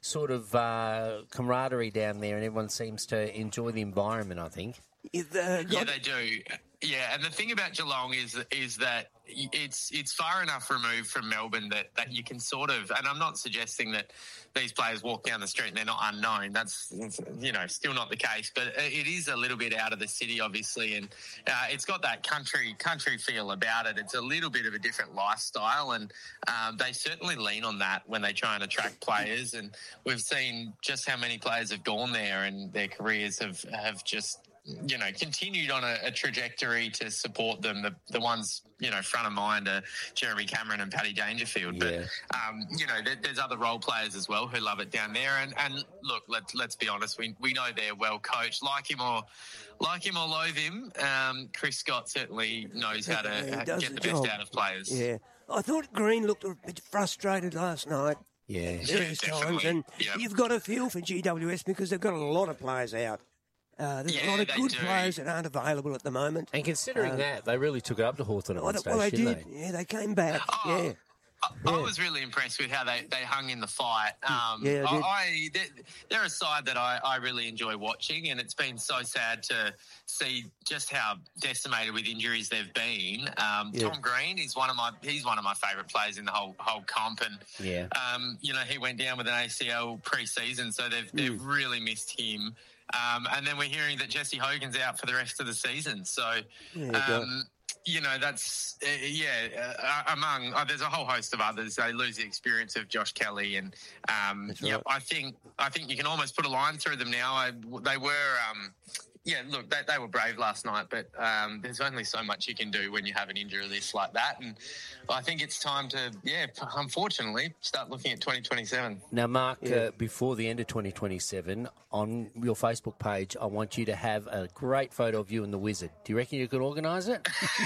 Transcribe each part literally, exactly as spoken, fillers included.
sort of uh, camaraderie down there, and everyone seems to enjoy the environment, I think. Yeah, they do. Yeah, and the thing about Geelong is is that it's it's far enough removed from Melbourne that, that you can sort of, and I'm not suggesting that these players walk down the street and they're not unknown. That's, you know, still not the case, but it is a little bit out of the city, obviously, and uh, it's got that country country feel about it. It's a little bit of a different lifestyle, and um, they certainly lean on that when they try and attract players, and we've seen just how many players have gone there and their careers have, have just, you know, continued on a, a trajectory to support them. The the ones, you know, front of mind are Jeremy Cameron and Paddy Dangerfield. Yeah. But, um, you know, there, there's other role players as well who love it down there. And, and look, let's, let's be honest, we we know they're well coached. Like him or like him or loathe him, um, Chris Scott certainly knows how to Yeah, get the, the best job. out of players. Yeah. I thought Green looked a bit frustrated last night. Yeah. Various Yeah, times. And yeah. you've got a feel for G W S because they've got a lot of players out. Uh, there's Yeah, a lot of they good do. players that aren't available at the moment. And considering Um, that, they really took it up to Hawthorn at Well, one stage, well, they didn't did. they? Yeah, they came back. Oh, yeah. I, I was really impressed with how they, they hung in the fight. Um, Yeah, I did. I, I, they're, they're a side that I, I really enjoy watching, and it's been so sad to see just how decimated with injuries they've been. Um, Yeah. Tom Green is one of my he's one of my favourite players in the whole whole comp, and Yeah. um, you know, he went down with an A C L pre-season, so they've they've really missed him. Um, and then we're hearing that Jesse Hogan's out for the rest of the season. So, Yeah, go. um, you know, that's, uh, yeah, uh, among, uh, there's a whole host of others. They lose the experience of Josh Kelly. And, um, That's yeah, right. I think, I think you can almost put a line through them now. I, they were, um, yeah, look, they, they were brave last night, but um, there's only so much you can do when you have an injury list like that. And I think it's time to, yeah, unfortunately, start looking at twenty twenty-seven. Now, Mark, Yeah. uh, before the end of twenty twenty-seven, on your Facebook page, I want you to have a great photo of you and the Wizard. Do you reckon you could organise it?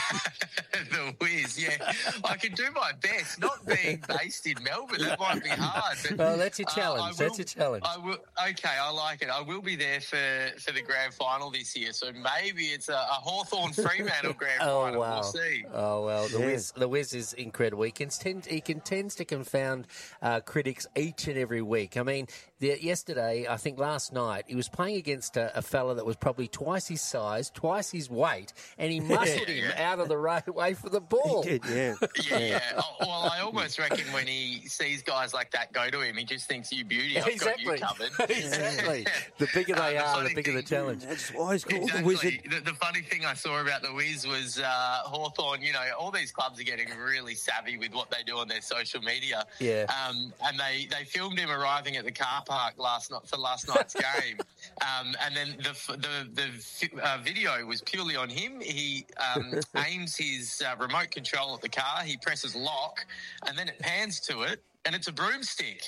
The Wiz, yeah. I can do my best. Not being based in Melbourne, that might be hard. But, Well, that's your uh, challenge. I will- That's your challenge. I will, okay, I like it. I will be there for, for the grand final this year, so maybe it's a, a Hawthorn Fremantle grand Oh, final. wow. We'll see. Oh, well, the Yeah. Wiz, the Wiz is incredible. He, can tend, he can tends to confound uh, critics each and every week. I mean, the, yesterday, I think last night, he was playing against a, a fella that was probably twice his size, twice his weight, and he muscled him out of the right way for the ball. He did, yeah. Yeah, yeah. Oh, well, I almost reckon when he sees guys like that go to him, he just thinks, you beauty, I've Exactly. got you covered. Exactly. The bigger they Uh, the are, the funny bigger the thing- challenge. That's why he's called Exactly. the Wizard. The, the funny thing I saw about the Wiz was uh, Hawthorn, you know, all these clubs are getting really savvy with what they do on their social media. Yeah. Um, and they, they filmed him arriving at the car park last night for last night's game. Um, and then the the, the uh, video was purely on him. He um, aims his uh, remote control at the car, he presses lock, and then it pans to it, and it's a broomstick.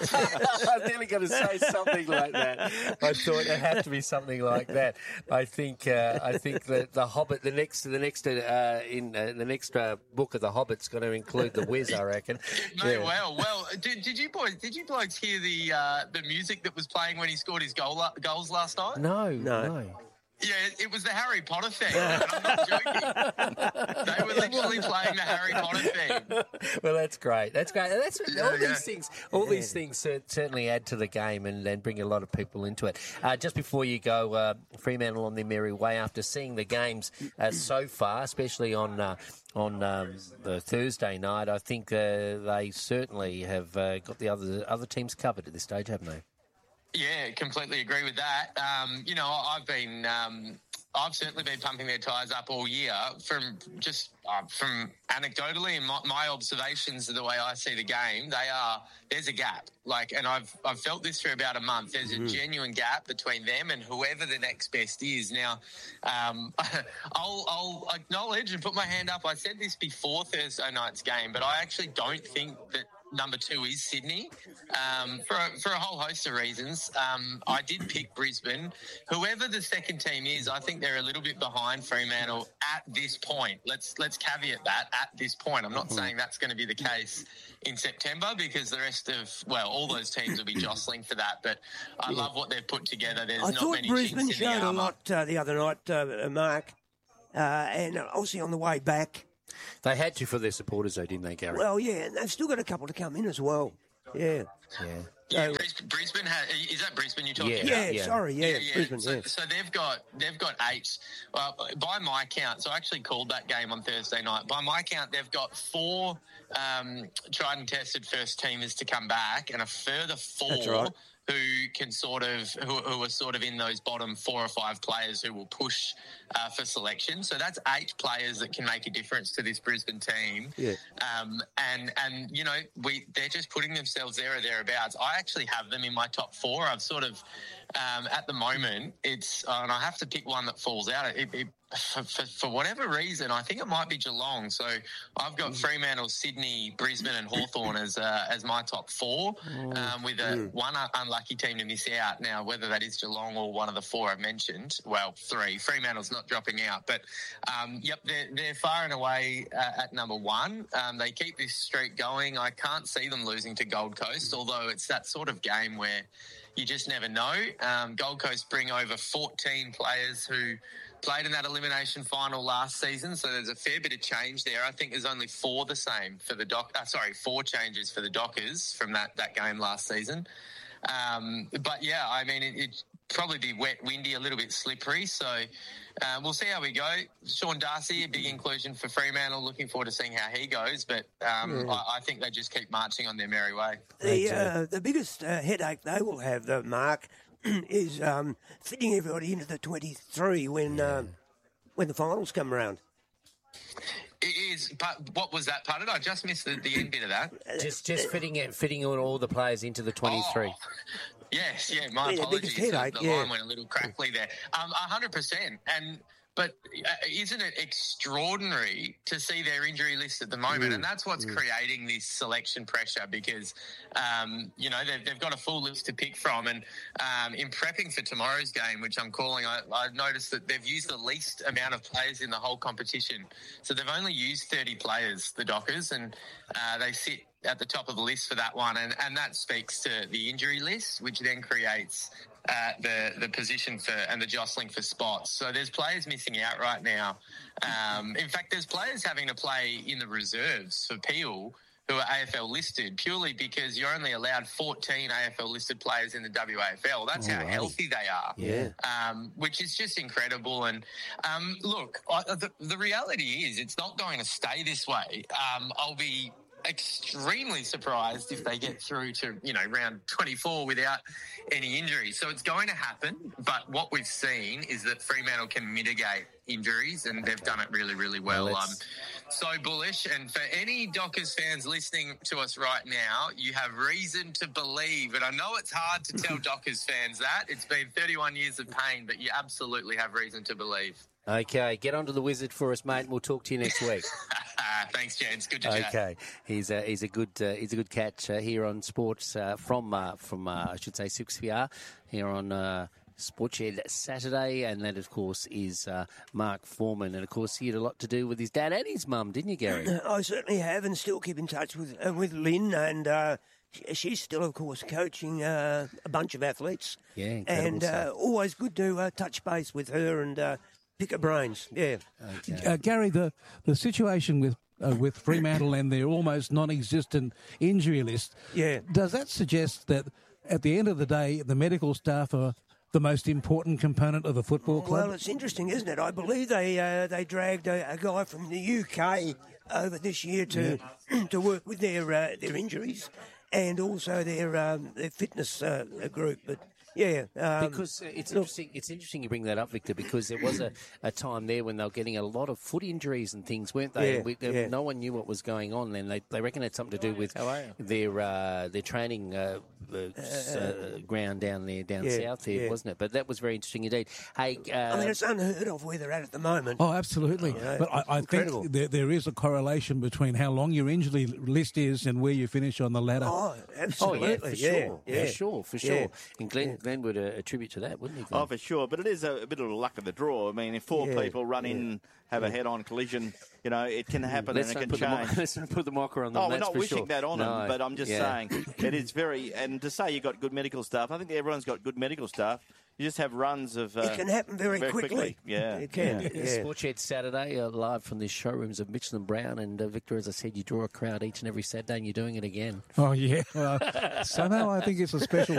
I'm nearly going to say something like that. I thought it had to be something like that. I think uh, I think that the Hobbit, the next the next uh, in uh, the next uh, book of the Hobbit's going to include the Wiz, I reckon. No, Yeah. well, well. Did, did you boys? Did you blokes hear the uh, the music that was playing when he scored his goal goals last night? No, No. no. Yeah, it was the Harry Potter theme. And I'm not joking. They were literally playing the Harry Potter theme. Well, that's great. That's great. And that's Yeah, all yeah. these things. All these things cer- certainly add to the game and, and bring a lot of people into it. Uh, just before you go, uh, Fremantle on their merry way after seeing the games uh, so far, especially on uh, on um, the Thursday night. I think uh, they certainly have uh, got the other other teams covered at this stage, haven't they? Yeah, completely agree with that. Um, you know, I've been, um, I've certainly been pumping their tyres up all year from just uh, from anecdotally and my, my observations of the way I see the game. They are there's a gap, like, and I've I've felt this for about a month. There's a genuine gap between them and whoever the next best is. Now, um, I'll I'll acknowledge and put my hand up. I said this before Thursday night's game, but I actually don't think that number two is Sydney, um, for, a, for a whole host of reasons. Um, I did pick Brisbane. Whoever the second team is, I think they're a little bit behind Fremantle at this point. Let's let's caveat that at this point. I'm not saying that's going to be the case in September because the rest of, well, all those teams will be jostling for that. But I love what they've put together. There's I not thought many Brisbane chinks in the showed a armour. lot uh, the other night, uh, Mark, uh, and obviously on the way back. They had to for their supporters, though, didn't they, Gary? Well, yeah, and they've still got a couple to come in as well. Yeah. Yeah. Yeah, Brisbane, Brisbane had, is that Brisbane you're talking Yeah, about? Yeah, yeah. sorry, yeah, Yeah, yeah. Brisbane, so, yeah. so they've got they've got eight. Uh, by my count, so I actually called that game on Thursday night. By my count, they've got four um, tried and tested first teamers to come back, and a further four That's right. who can sort of who, who are sort of in those bottom four or five players who will push uh, for selection. So that's eight players that can make a difference to this Brisbane team. Yeah. Um, and and you know we they're just putting themselves there or thereabouts. I actually have them in my top four. I've sort of um, at the moment it's uh, and I have to pick one that falls out. It, it, for, for, for whatever reason, I think it might be Geelong. So I've got Fremantle, Sydney, Brisbane, and Hawthorn as uh, as my top four, um, with a, one unlucky team to miss out. Now, whether that is Geelong or one of the four I've mentioned, well, three. Fremantle's not dropping out, but um, yep, they're, they're far and away uh, at number one. Um, they keep this streak going. I can't see them losing to Gold Coast, although it's that sort of game where you just never know. Um, Gold Coast bring over fourteen players who played in that elimination final last season, so there's a fair bit of change there. I think there's only four the same for the Dock. Uh, sorry, four changes for the Dockers from that, that game last season. Um, but yeah, I mean, it, it'd probably be wet, windy, a little bit slippery. So uh, we'll see how we go. Sean Darcy, a big inclusion for Fremantle. Looking forward to seeing how he goes. But um, Yeah. I, I think they just keep marching on their merry way. The uh, the biggest uh, headache they will have, though, Mark, is um, fitting everybody into the twenty-three when um, when the finals come around. It is, but what was that, pardon? I just missed the, the end bit of that. Just just fitting it, fitting all the players into the twenty-three. Oh, yes, yeah, my Yeah, the apologies. biggest The, headache, the yeah. line went a little crackly there. Um, one hundred percent. And But uh, isn't it extraordinary to see their injury list at the moment? Mm. And that's what's mm. creating this selection pressure because, um, you know, they've, they've got a full list to pick from. And um, in prepping for tomorrow's game, which I'm calling, I, I noticed that they've used the least amount of players in the whole competition. So they've only used thirty players, the Dockers, and uh, they sit at the top of the list for that one. And, and that speaks to the injury list, which then creates Uh, the the position for and the jostling for spots. So there's players missing out right now. Um, in fact, there's players having to play in the reserves for Peel who are A F L listed purely because you're only allowed fourteen A F L listed players in the W A F L. That's oh, how right. healthy they are. Yeah. Um, which is just incredible. And um, look, I, the, the reality is it's not going to stay this way. Um, I'll be extremely surprised if they get through to, you know, round twenty-four without any injuries. So it's going to happen, but what we've seen is that Fremantle can mitigate injuries and they've done it really, really well. well I'm so bullish. And for any Dockers fans listening to us right now, you have reason to believe, and I know it's hard to tell Dockers fans that. It's been thirty-one years of pain, but you absolutely have reason to believe. Okay, get onto the wizard for us, mate, and we'll talk to you next week. Thanks, Jens. Good to chat. Okay, he's a he's a good uh, he's a good catch uh, here on Sports uh, from uh, from uh, I should say six P R here on uh, Sportshed Saturday, and that of course is uh, Mark Foreman, and of course he had a lot to do with his dad and his mum, didn't you, Gary? I certainly have, and still keep in touch with uh, with Lynn, and uh, she's still, of course, coaching uh, a bunch of athletes. Yeah, incredible and uh, stuff. always good to uh, touch base with her and uh, pick her brains. Yeah. Okay. Uh, Gary, the, the situation with uh, with Fremantle and their almost non-existent injury list, Yeah. does that suggest that at the end of the day, the medical staff are the most important component of the football club? Well, it's interesting, isn't it? I believe they uh, they dragged a, a guy from the U K over this year to to work with their uh, their injuries and also their um, their fitness uh, group. But yeah, um, Because uh, it's interesting. It's interesting you bring that up, Victor, because there was a, a time there when they were getting a lot of foot injuries and things, weren't they? Yeah, we, yeah. No one knew what was going on. Then they they reckon it had something to do with their uh, their training uh, uh, uh, ground down there, down yeah, south there, yeah. wasn't it? But that was very interesting indeed. Hey, uh, I mean, it's unheard of where they're at at the moment. Oh, absolutely. know, but I, I incredible. think there, there is a correlation between how long your injury list is and where you finish on the ladder. Oh, oh absolutely. yeah, for yeah, sure, yeah. for sure, for Yeah. sure. And Glenn, Glenn would uh, attribute to that, wouldn't he? Glenn? Oh, for sure. But it is a, a bit of luck of the draw. I mean, if four Yeah, people run yeah. in have a head-on collision. You know, it can happen Let's and it not can put the change. mo- let's not put the mocker on them. Oh, we're that's not for wishing sure. that on No. them, but I'm just Yeah. saying it is very. And to say you got good medical staff, I think everyone's got good medical staff. You just have runs of. Uh, It can happen very, very quickly. quickly. Yeah. It can. Yeah. Yeah. Sports Shed Saturday, uh, live from the showrooms of Mitchell and Brown. And uh, Victor, as I said, you draw a crowd each and every Saturday, and you're doing it again. Oh, yeah. Well, somehow I think it's a special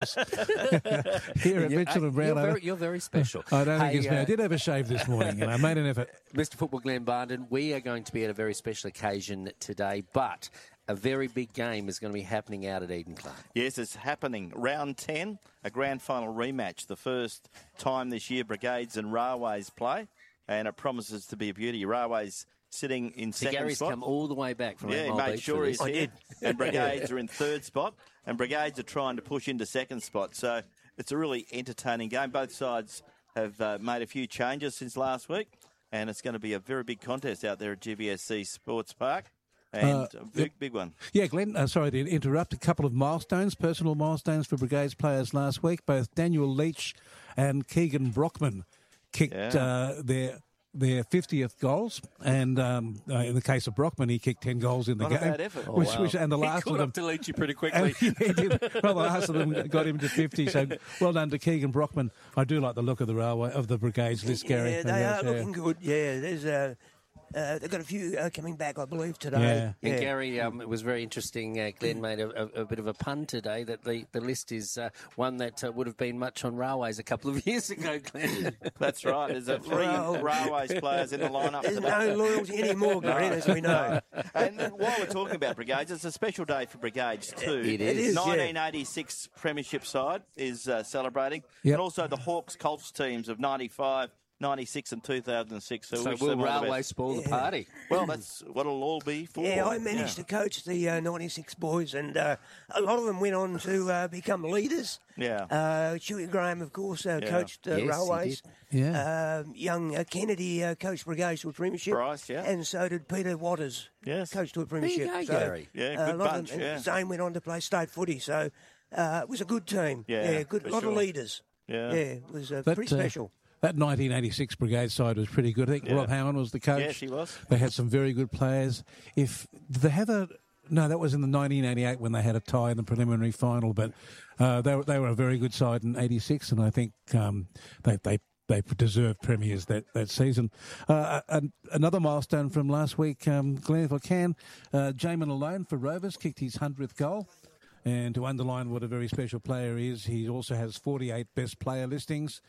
here at You- Mitchell and Brown. You're I- very, you're very special. I don't think Hey, it's me. I uh, did have a shave this morning, and I made an effort. Mister Football Glenn Barnden, we are going to be at a very special occasion today, but a very big game is going to be happening out at Eden Clark. Yes, it's happening. Round ten, a grand final rematch. The first time this year Brigades and Railways play, and it promises to be a beauty. Railways sitting in So second Gary's spot. come all the way back from Yeah, Eight he Mile made Beach sure for he's this. here. And Brigades are in third spot, and Brigades are trying to push into second spot. So it's a really entertaining game. Both sides have uh, made a few changes since last week, and it's going to be a very big contest out there at G B S C Sports Park. And Uh, a big, big one. Yeah, Glenn, uh, sorry to interrupt. A couple of milestones, personal milestones for Brigades players last week. Both Daniel Leach and Keegan Brockman kicked Yeah. uh, their their fiftieth goals. And um, uh, in the case of Brockman, he kicked ten goals in the Not a game. bad effort. Which, Oh, wow. which, and the He last caught of them... up to Leachy pretty quickly. And, yeah, he did. Well, the last of them got him to fifty. So well done to Keegan Brockman. I do like the look of the railway of the Brigades list, Gary. Yeah, they Yes, are yeah. looking good. Yeah, there's uh, uh, they've got a few uh, coming back, I believe, today. Yeah. And Gary, um, it was very interesting. Uh, Glenn made a, a, a bit of a pun today that the, the list is uh, one that uh, would have been much on Railways a couple of years ago, Glenn. That's right. There's uh, three Well, Railways players in the lineup There's today. no loyalty anymore, Gary, as we know. And while we're talking about Brigades, it's a special day for Brigades too. It is. It is, yeah. nineteen eighty-six Premiership side is uh, celebrating. Yep. And also the Hawks Colts teams of ninety-five, ninety-six and two thousand six. So, So wish will them all the Railway best. spoil the party? Well, that's what it'll all be for. Yeah, I managed to coach the uh, ninety-six boys, and uh, a lot of them went on to uh, become leaders. Yeah. Uh, Chewy Graham, of course, uh, Yeah. coached uh, Yes, he Railways. Yeah. Um young uh, Kennedy uh, coached Brigades to a premiership. Bryce, yeah. And so did Peter Waters. Yes. Coached to a premiership. go, so, Gary. Yeah, uh, good a lot bunch, of them, yeah. and Zane went on to play state footy, so uh, it was a good team. Yeah, good. for A lot sure. of leaders. Yeah. Yeah, it was uh, That, pretty uh, special. That nineteen eighty-six Brigade side was pretty good. I think Yeah. Rob Howan was the coach. Yes, he was. They had some very good players. If did they have a no, that was in the nineteen eighty-eight when they had a tie in the preliminary final. But uh, they were they were a very good side in eighty-six, and I think um, they they. They deserved premiers that, that season. Uh, an, another milestone from last week, um, Glenn, if I can, uh, Jamin Alone for Rovers kicked his hundredth goal. And to underline what a very special player he is, he also has forty-eight best player listings.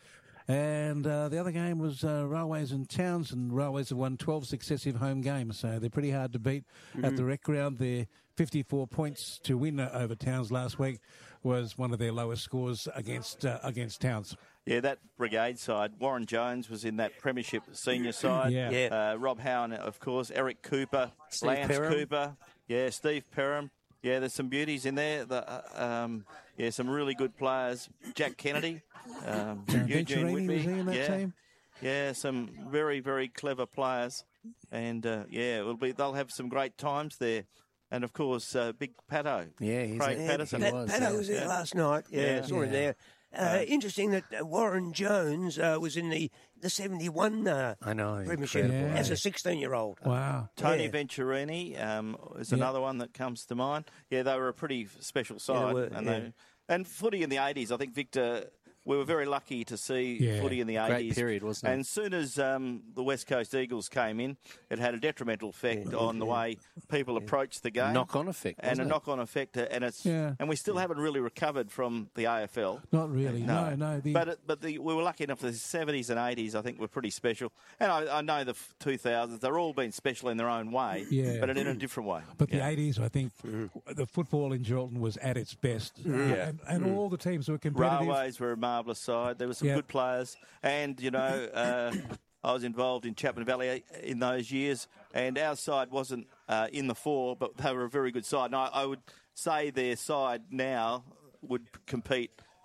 And uh, the other game was uh, Railways and Towns, and Railways have won twelve successive home games, so they're pretty hard to beat at the rec ground. Their fifty-four points to win over Towns last week was one of their lowest scores against uh, against Towns. Yeah, that Brigade side. Warren Jones was in that Premiership senior side. Yeah. Yeah. Uh, Rob Howan, of course. Eric Cooper. Steve Lance Perham. Cooper. Yeah, Steve Perham. Yeah, there's some beauties in there. The, uh, um, yeah, some really good players. Jack Kennedy. Um, Uh, Eugene Venturini, Whitby. was he in that yeah. team? Yeah, some very, very clever players. And, uh, yeah, it'll be. they'll have some great times there. And, of course, uh, Big Pato. Yeah, he's Craig a- Yeah, Patterson. Pat, was, Pato yeah. was there Yeah. last night. Yeah, Yeah. saw him Yeah. there. Uh, interesting that uh, Warren Jones uh, was in the, the seventy-one uh, I know, premiership incredible. as a sixteen-year-old. Wow. Tony Yeah. Venturini um, is Yeah. another one that comes to mind. Yeah, they were a pretty special Yeah, side. they were, and, yeah. they, and footy in the eighties, I think, Victor, we were very lucky to see Yeah. footy in the Great eighties. period, wasn't it? And as soon as um, the West Coast Eagles came in, it had a detrimental effect on the way people approached the game. Knock-on effect, And wasn't a it? knock-on effect. uh, And it's Yeah. and we still haven't really recovered from the A F L. Not really. No, no. the, But it, but the, we were lucky enough. The seventies and eighties, I think, were pretty special. And I, I know the two thousands; they're all been special in their own way, Yeah. but in a different way. But the Yeah. eighties, I think, the football in Geraldton was at its best. Uh, and and all the teams were competitive. Railways were a marvellous side. There were some Yeah. good players, and you know, uh, I was involved in Chapman Valley in those years, and our side wasn't uh, in the four, but they were a very good side. And I, I would say their side now would compete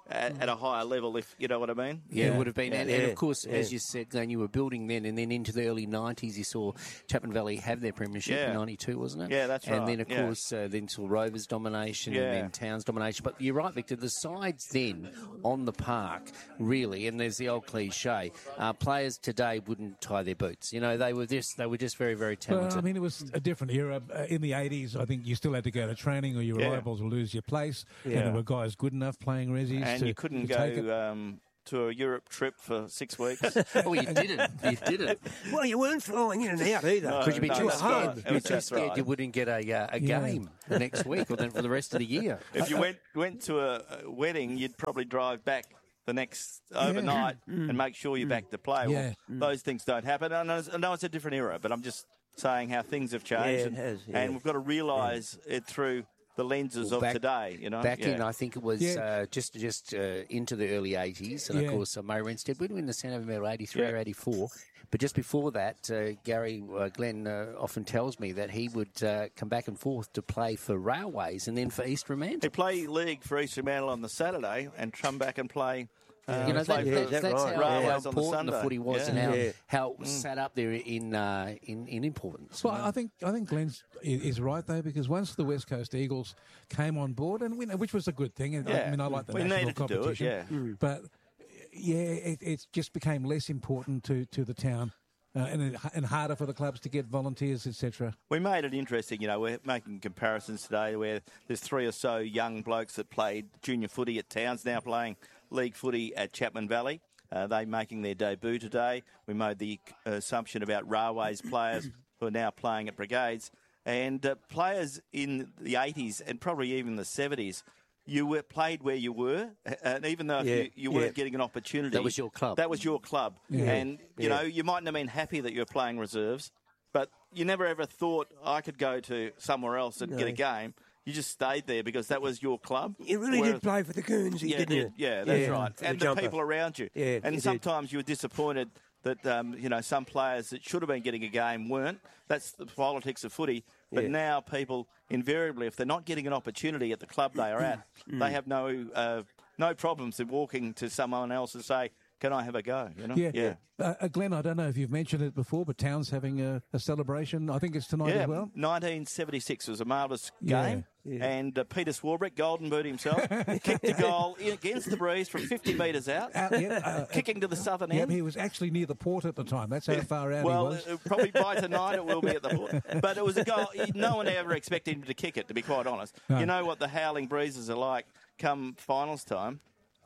at, at a higher level, if you know what I mean. Yeah, it would have been. Yeah, and, yeah, and of course, yeah. as you said, Glenn, you were building then, and then into the early nineties, you saw Chapman Valley have their premiership Yeah. in ninety-two, wasn't it? Yeah, that's and right, then, of yeah. course, uh, then saw Rovers domination Yeah. and then Towns domination. But you're right, Victor, the sides then on the park, really, and there's the old cliche, uh, players today wouldn't tie their boots. You know, they were just, they were just very, very talented. Well, I mean, it was a different era. Uh, in the eighties, I think you still had to go to training or you were Yeah. liable to lose your place. Yeah. And there were guys good enough playing resis And to, you couldn't to take it. go um, to a Europe trip for six weeks. oh, you didn't. You didn't. Well, you weren't flying in and out either. No, Could you be no, too that's scared? right. It You're was too that's scared right. you wouldn't get a, uh, a Yeah. game the next week or then for the rest of the year. If you went went to a, a wedding, you'd probably drive back the next overnight and make sure you're back to play. Yeah. Well, those things don't happen. I know, I know it's a different era, but I'm just saying how things have changed. Yeah, it and, has, yeah. and we've got to realise it through the lenses Well, of back- today. You know, Back yeah. in, I think it was Yeah. uh, just just uh, into the early eighties, and Yeah. of course, uh, Mo Renstead would win the Sandover Medal eighty-three Yeah. or eighty-four. But just before that, uh, Gary uh, Glenn uh, often tells me that he would uh, come back and forth to play for Railways and then for East He Fremantle. play league for East Fremantle on the Saturday and come back and play. Uh, You know, play that, for that, that that's right? how, Railways how on the important the, Sunday. footy was Yeah. and how, Yeah. how it was sat up there in uh, in, in importance. Well, I think I think Glenn's i- is right though, because once the West Coast Eagles came on board, and we, which was a good thing. And I Yeah. mean, I like the We national needed to do it, competition, yeah. but yeah, it, it just became less important to, to the town, uh, and it, and harder for the clubs to get volunteers, et cetera. We made it interesting, you know, we're making comparisons today where there's three or so young blokes that played junior footy at Towns now playing league footy at Chapman Valley. Uh, they making their debut today. We made the assumption about Railways players who are now playing at Brigades. And uh, players in the eighties and probably even the seventies, you were played where you were, and even though Yeah, you, you weren't yeah. getting an opportunity. That was your club. That was your club. And, you Yeah. know, you mightn't have been happy that you were playing reserves, but you never ever thought I could go to somewhere else and get a game. You just stayed there because that was your club. You really Whereas- did play for the Guernsey, yeah, didn't did. you? Yeah, that's Yeah, right. for the And the, jumper. people around you. Yeah, and you did. sometimes you were disappointed that um, you know some players that should have been getting a game weren't. That's the politics of footy. But Yeah. now people invariably, if they're not getting an opportunity at the club they are at, Mm. they have no uh, no problems in walking to someone else and say, "Can I have a go?" You know? Yeah, yeah. Uh, uh, Glenn, I don't know if you've mentioned it before, but Towns having a, a celebration. I think it's tonight Yeah, as well. nineteen seventy-six was a marvellous Yeah, game. yeah. And uh, Peter Swarbrick, Golden Boot himself, kicked a goal in against the breeze from fifty metres out, Out, yeah, uh, kicking to the southern yeah, end. he was actually near the port at the time. That's how far out Well, he was. uh, probably by tonight it will be at the port. But it was a goal. No one ever expected him to kick it, to be quite honest. No. You know what the howling breezes are like come finals time.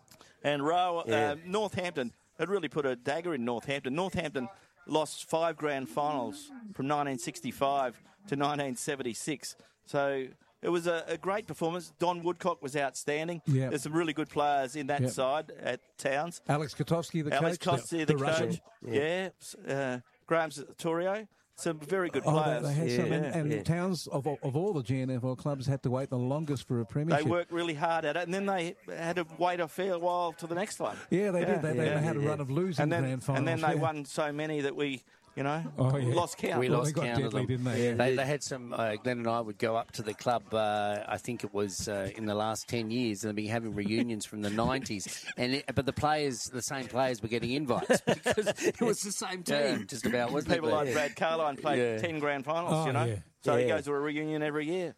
And Row, Yeah. uh, Northampton had really put a dagger in Northampton. Northampton lost five grand finals from nineteen sixty-five to nineteen seventy-six. So it was a, a great performance. Don Woodcock was outstanding. Yeah. There's some really good players in that Yeah. side at Towns. Alex Kotowski, the Alex coach. Costi, the, the coach. Russian. Yeah. Uh, Graham Torrio. Some very good Oh, they, players. they had Yeah, some, and, and yeah. Towns of, of all the G N F L clubs had to wait the longest for a They premiership. worked really hard at it, and then they had to wait a fair while to the next one. Yeah, they Yeah, did. They, they, yeah, they had a yeah. run of losing And then, grand finals. and then they yeah. won so many that we, you know, Oh, yeah. lost count. We Well, lost they got count of deadly, them. didn't they? Yeah. They, they had some. Uh, Glenn and I would go up to the club. Uh, I think it was uh, in the last ten years, and they've been having reunions from the nineties. And it, but the players, the same players, were getting invites because it was the same team, Yeah. just about, wasn't People it? like Brad Carline played Yeah. ten grand finals, Oh, you know. yeah. So he Yeah. goes to a reunion every year.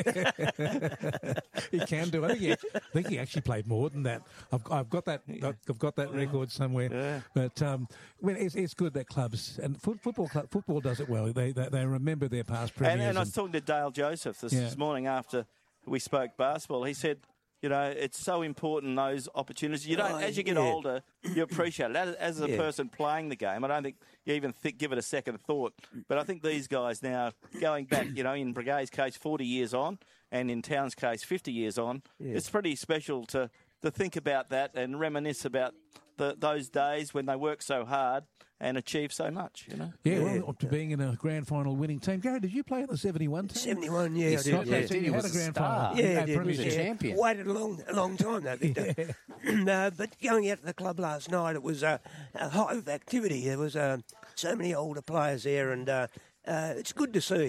He can do. I think he, I think he actually played more than that. I've, I've got that. I've got that record somewhere. Yeah. But um, well, it's, it's good that clubs and foot, football club, football does it well. They they, they remember their past premiers. And, and I was and- talking to Dale Joseph this, Yeah. this morning after we spoke basketball. He said, you know, it's so important, those opportunities. You don't, Oh, as you get yeah. older, you appreciate it. As, as a Yeah. person playing the game, I don't think you even think, give it a second thought. But I think these guys now, going back, you know, in Brigade's case, forty years on, and in Town's case, fifty years on, Yeah. it's pretty special to, to think about that and reminisce about the, those days when they worked so hard and achieved so much, you know. yeah, Yeah. well, up to being in a grand final winning team. Gary, did you play in the seventy-one team? seventy-one, yeah, I Yes, did. okay, yeah. so you You was had a a grand star. final. Yeah, and I did. Premiership yeah. champion. Waited a long, a long time though, Victor. uh, but going out to the club last night, it was uh, a hive activity. There was uh, so many older players there, and uh, uh, it's good to see.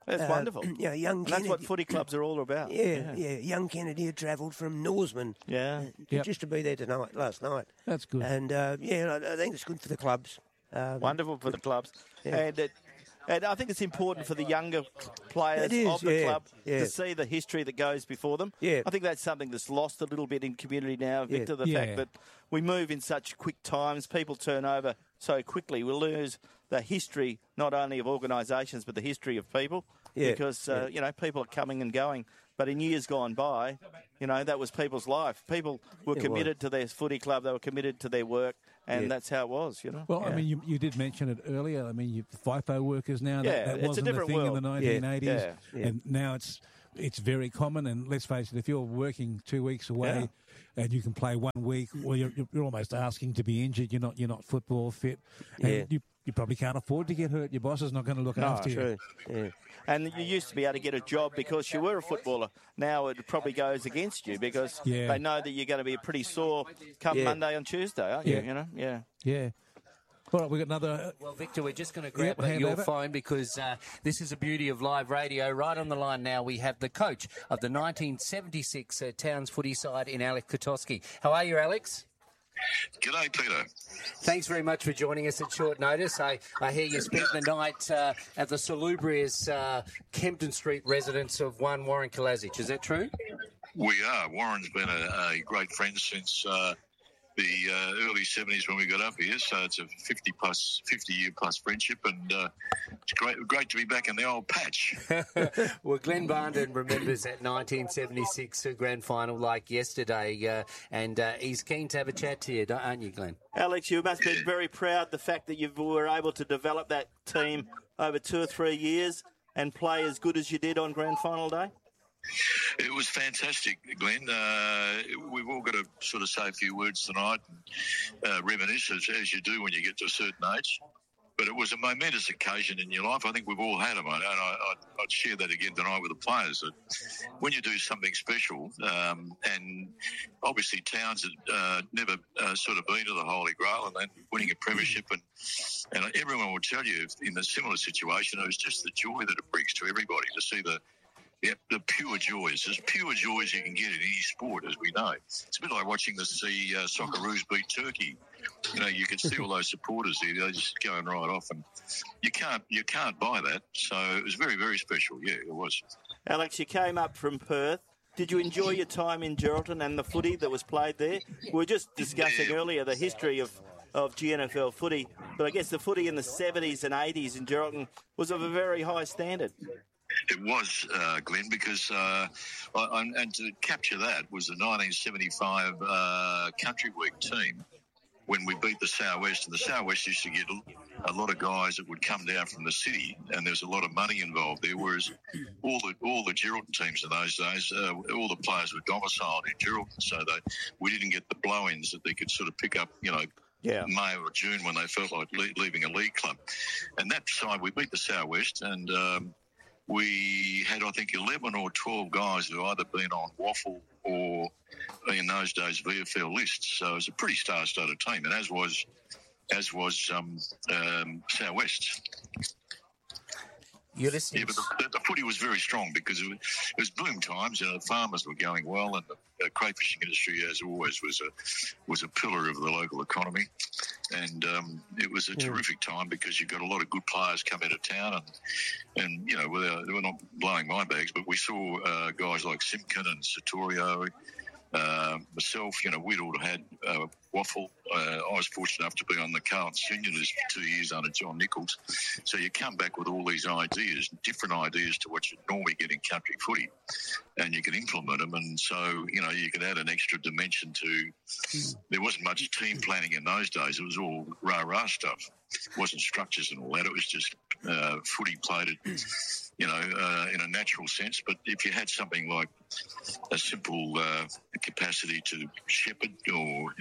That's uh, wonderful. You know, young And Kennedy. that's what footy clubs are all about. Yeah, yeah. Young Kennedy had travelled from Norseman. Yeah. uh, Yep. just to be there tonight, last night. That's good. And uh, yeah, I I think it's good for the clubs. Um, Wonderful for the clubs. Yeah. And it, and I think it's important for the younger players It is, of the yeah, club yeah. to see the history that goes before them. Yeah. I think that's something that's lost a little bit in community now, Victor, the Yeah. fact that we move in such quick times, people turn over so quickly. We lose the history not only of organisations but the history of people Yeah, because, uh, you know, people are coming and going. But in years gone by, you know, that was people's life. People were It committed to their footy club, they were committed to their work, and Yeah. that's how it was, you know. Well, Yeah. I mean, you, you did mention it earlier. I mean, you, FIFO workers now, that, Yeah, that it's a wasn't different the thing world. in the nineteen eighties. Yeah, yeah. And now it's it's very common. And let's face it, if you're working two weeks away and you can play one week, well, you're, you're almost asking to be injured. You're not you're not football fit. And Yeah. you, you probably can't afford to get hurt. Your boss is not going to look No, after you. True. Yeah. And you used to be able to get a job because you were a footballer. Now it probably goes against you because Yeah. they know that you're going to be pretty sore come Yeah. Monday and Tuesday, aren't you? Yeah. You know, yeah. Yeah. All right, we've got another. Well, Victor, we're just going to grab Yep, uh, hand your over. phone because uh, this is the beauty of live radio. Right on the line now, we have the coach of the nineteen seventy-six uh, Towns footy side in Alex Kotoski. How are you, Alex? G'day, Peter. Thanks very much for joining us at short notice. I, I hear you spent the night uh, at the salubrious uh, Kempton Street residence of one Warren Kalasic. Is that true? We are. Warren's been a, a great friend since uh, the uh, early seventies when we got up here. So it's a fifty plus, fifty year plus friendship, and uh, it's great, great to be back in the old patch. Well, Glenn Barnden remembers that nineteen seventy-six grand final like yesterday, uh, and uh, he's keen to have a chat to you, aren't you, Glenn? Alex, you must be very proud the fact that you were able to develop that team over two or three years and play as good as you did on grand final day. It was fantastic, Glenn. Uh, we've all got to sort of say a few words tonight and uh, reminisce, as, as you do when you get to a certain age. But it was a momentous occasion in your life. I think we've all had them, and I, I'd, I'd share that again tonight with the players. That when you do something special, um, and obviously Towns had uh, never uh, sort of been to the Holy Grail, and then winning a premiership, and and everyone will tell you in a similar situation, it was just the joy that it brings to everybody to see the. Yeah, the pure joys, as pure joys you can get in any sport, as we know. It's a bit like watching the see uh, Socceroos beat Turkey. You know, you can see all those supporters there; they're just going right off, and you can't you can't buy that. So it was very very special. Yeah, it was. Alex, you came up from Perth. Did you enjoy your time in Geraldton and the footy that was played there? We were just discussing Yeah. earlier the history of, of G N F L footy, but I guess the footy in the seventies and eighties in Geraldton was of a very high standard. It was, uh, Glenn, because uh, I, and to capture that was the nineteen seventy-five uh, Country Week team when we beat the Southwest, and the Southwest used to get a lot of guys that would come down from the city, and there's a lot of money involved there. Whereas all the all the Geraldton teams in those days, uh, all the players were domiciled in Geraldton, so that we didn't get the blow-ins that they could sort of pick up, you know. Yeah. May or June when they felt like le- leaving a league club, and that side we beat the Southwest, and um, we had, I think, eleven or twelve guys who either been on Waffle or, in those days, V F L lists. So it was a pretty star-studded team, and as was as was um, um, Southwest. You're listening. Yeah, but the, the footy was very strong because it was, it was boom times. You know, the farmers were going well, and the uh, crayfishing industry, as always, was a was a pillar of the local economy. And um, it was a terrific time because you got a lot of good players come into town, and and you know, without, we're not blowing my bags, but we saw uh, guys like Simpkin and Satorio. Uh, myself, you know, we'd all had uh, Waffle. Uh, I was fortunate enough to be on the Carlton Senior list for two years under John Nichols. So you come back with all these ideas, different ideas to what you normally get in country footy, and you can implement them. And so, you know, you could add an extra dimension to. There wasn't much team planning in those days. It was all rah-rah stuff. It wasn't structures and all that. It was just uh, footy played it, you know, uh, in a natural sense. But if you had something like a simple uh, capacity to shepherd or, uh, you know,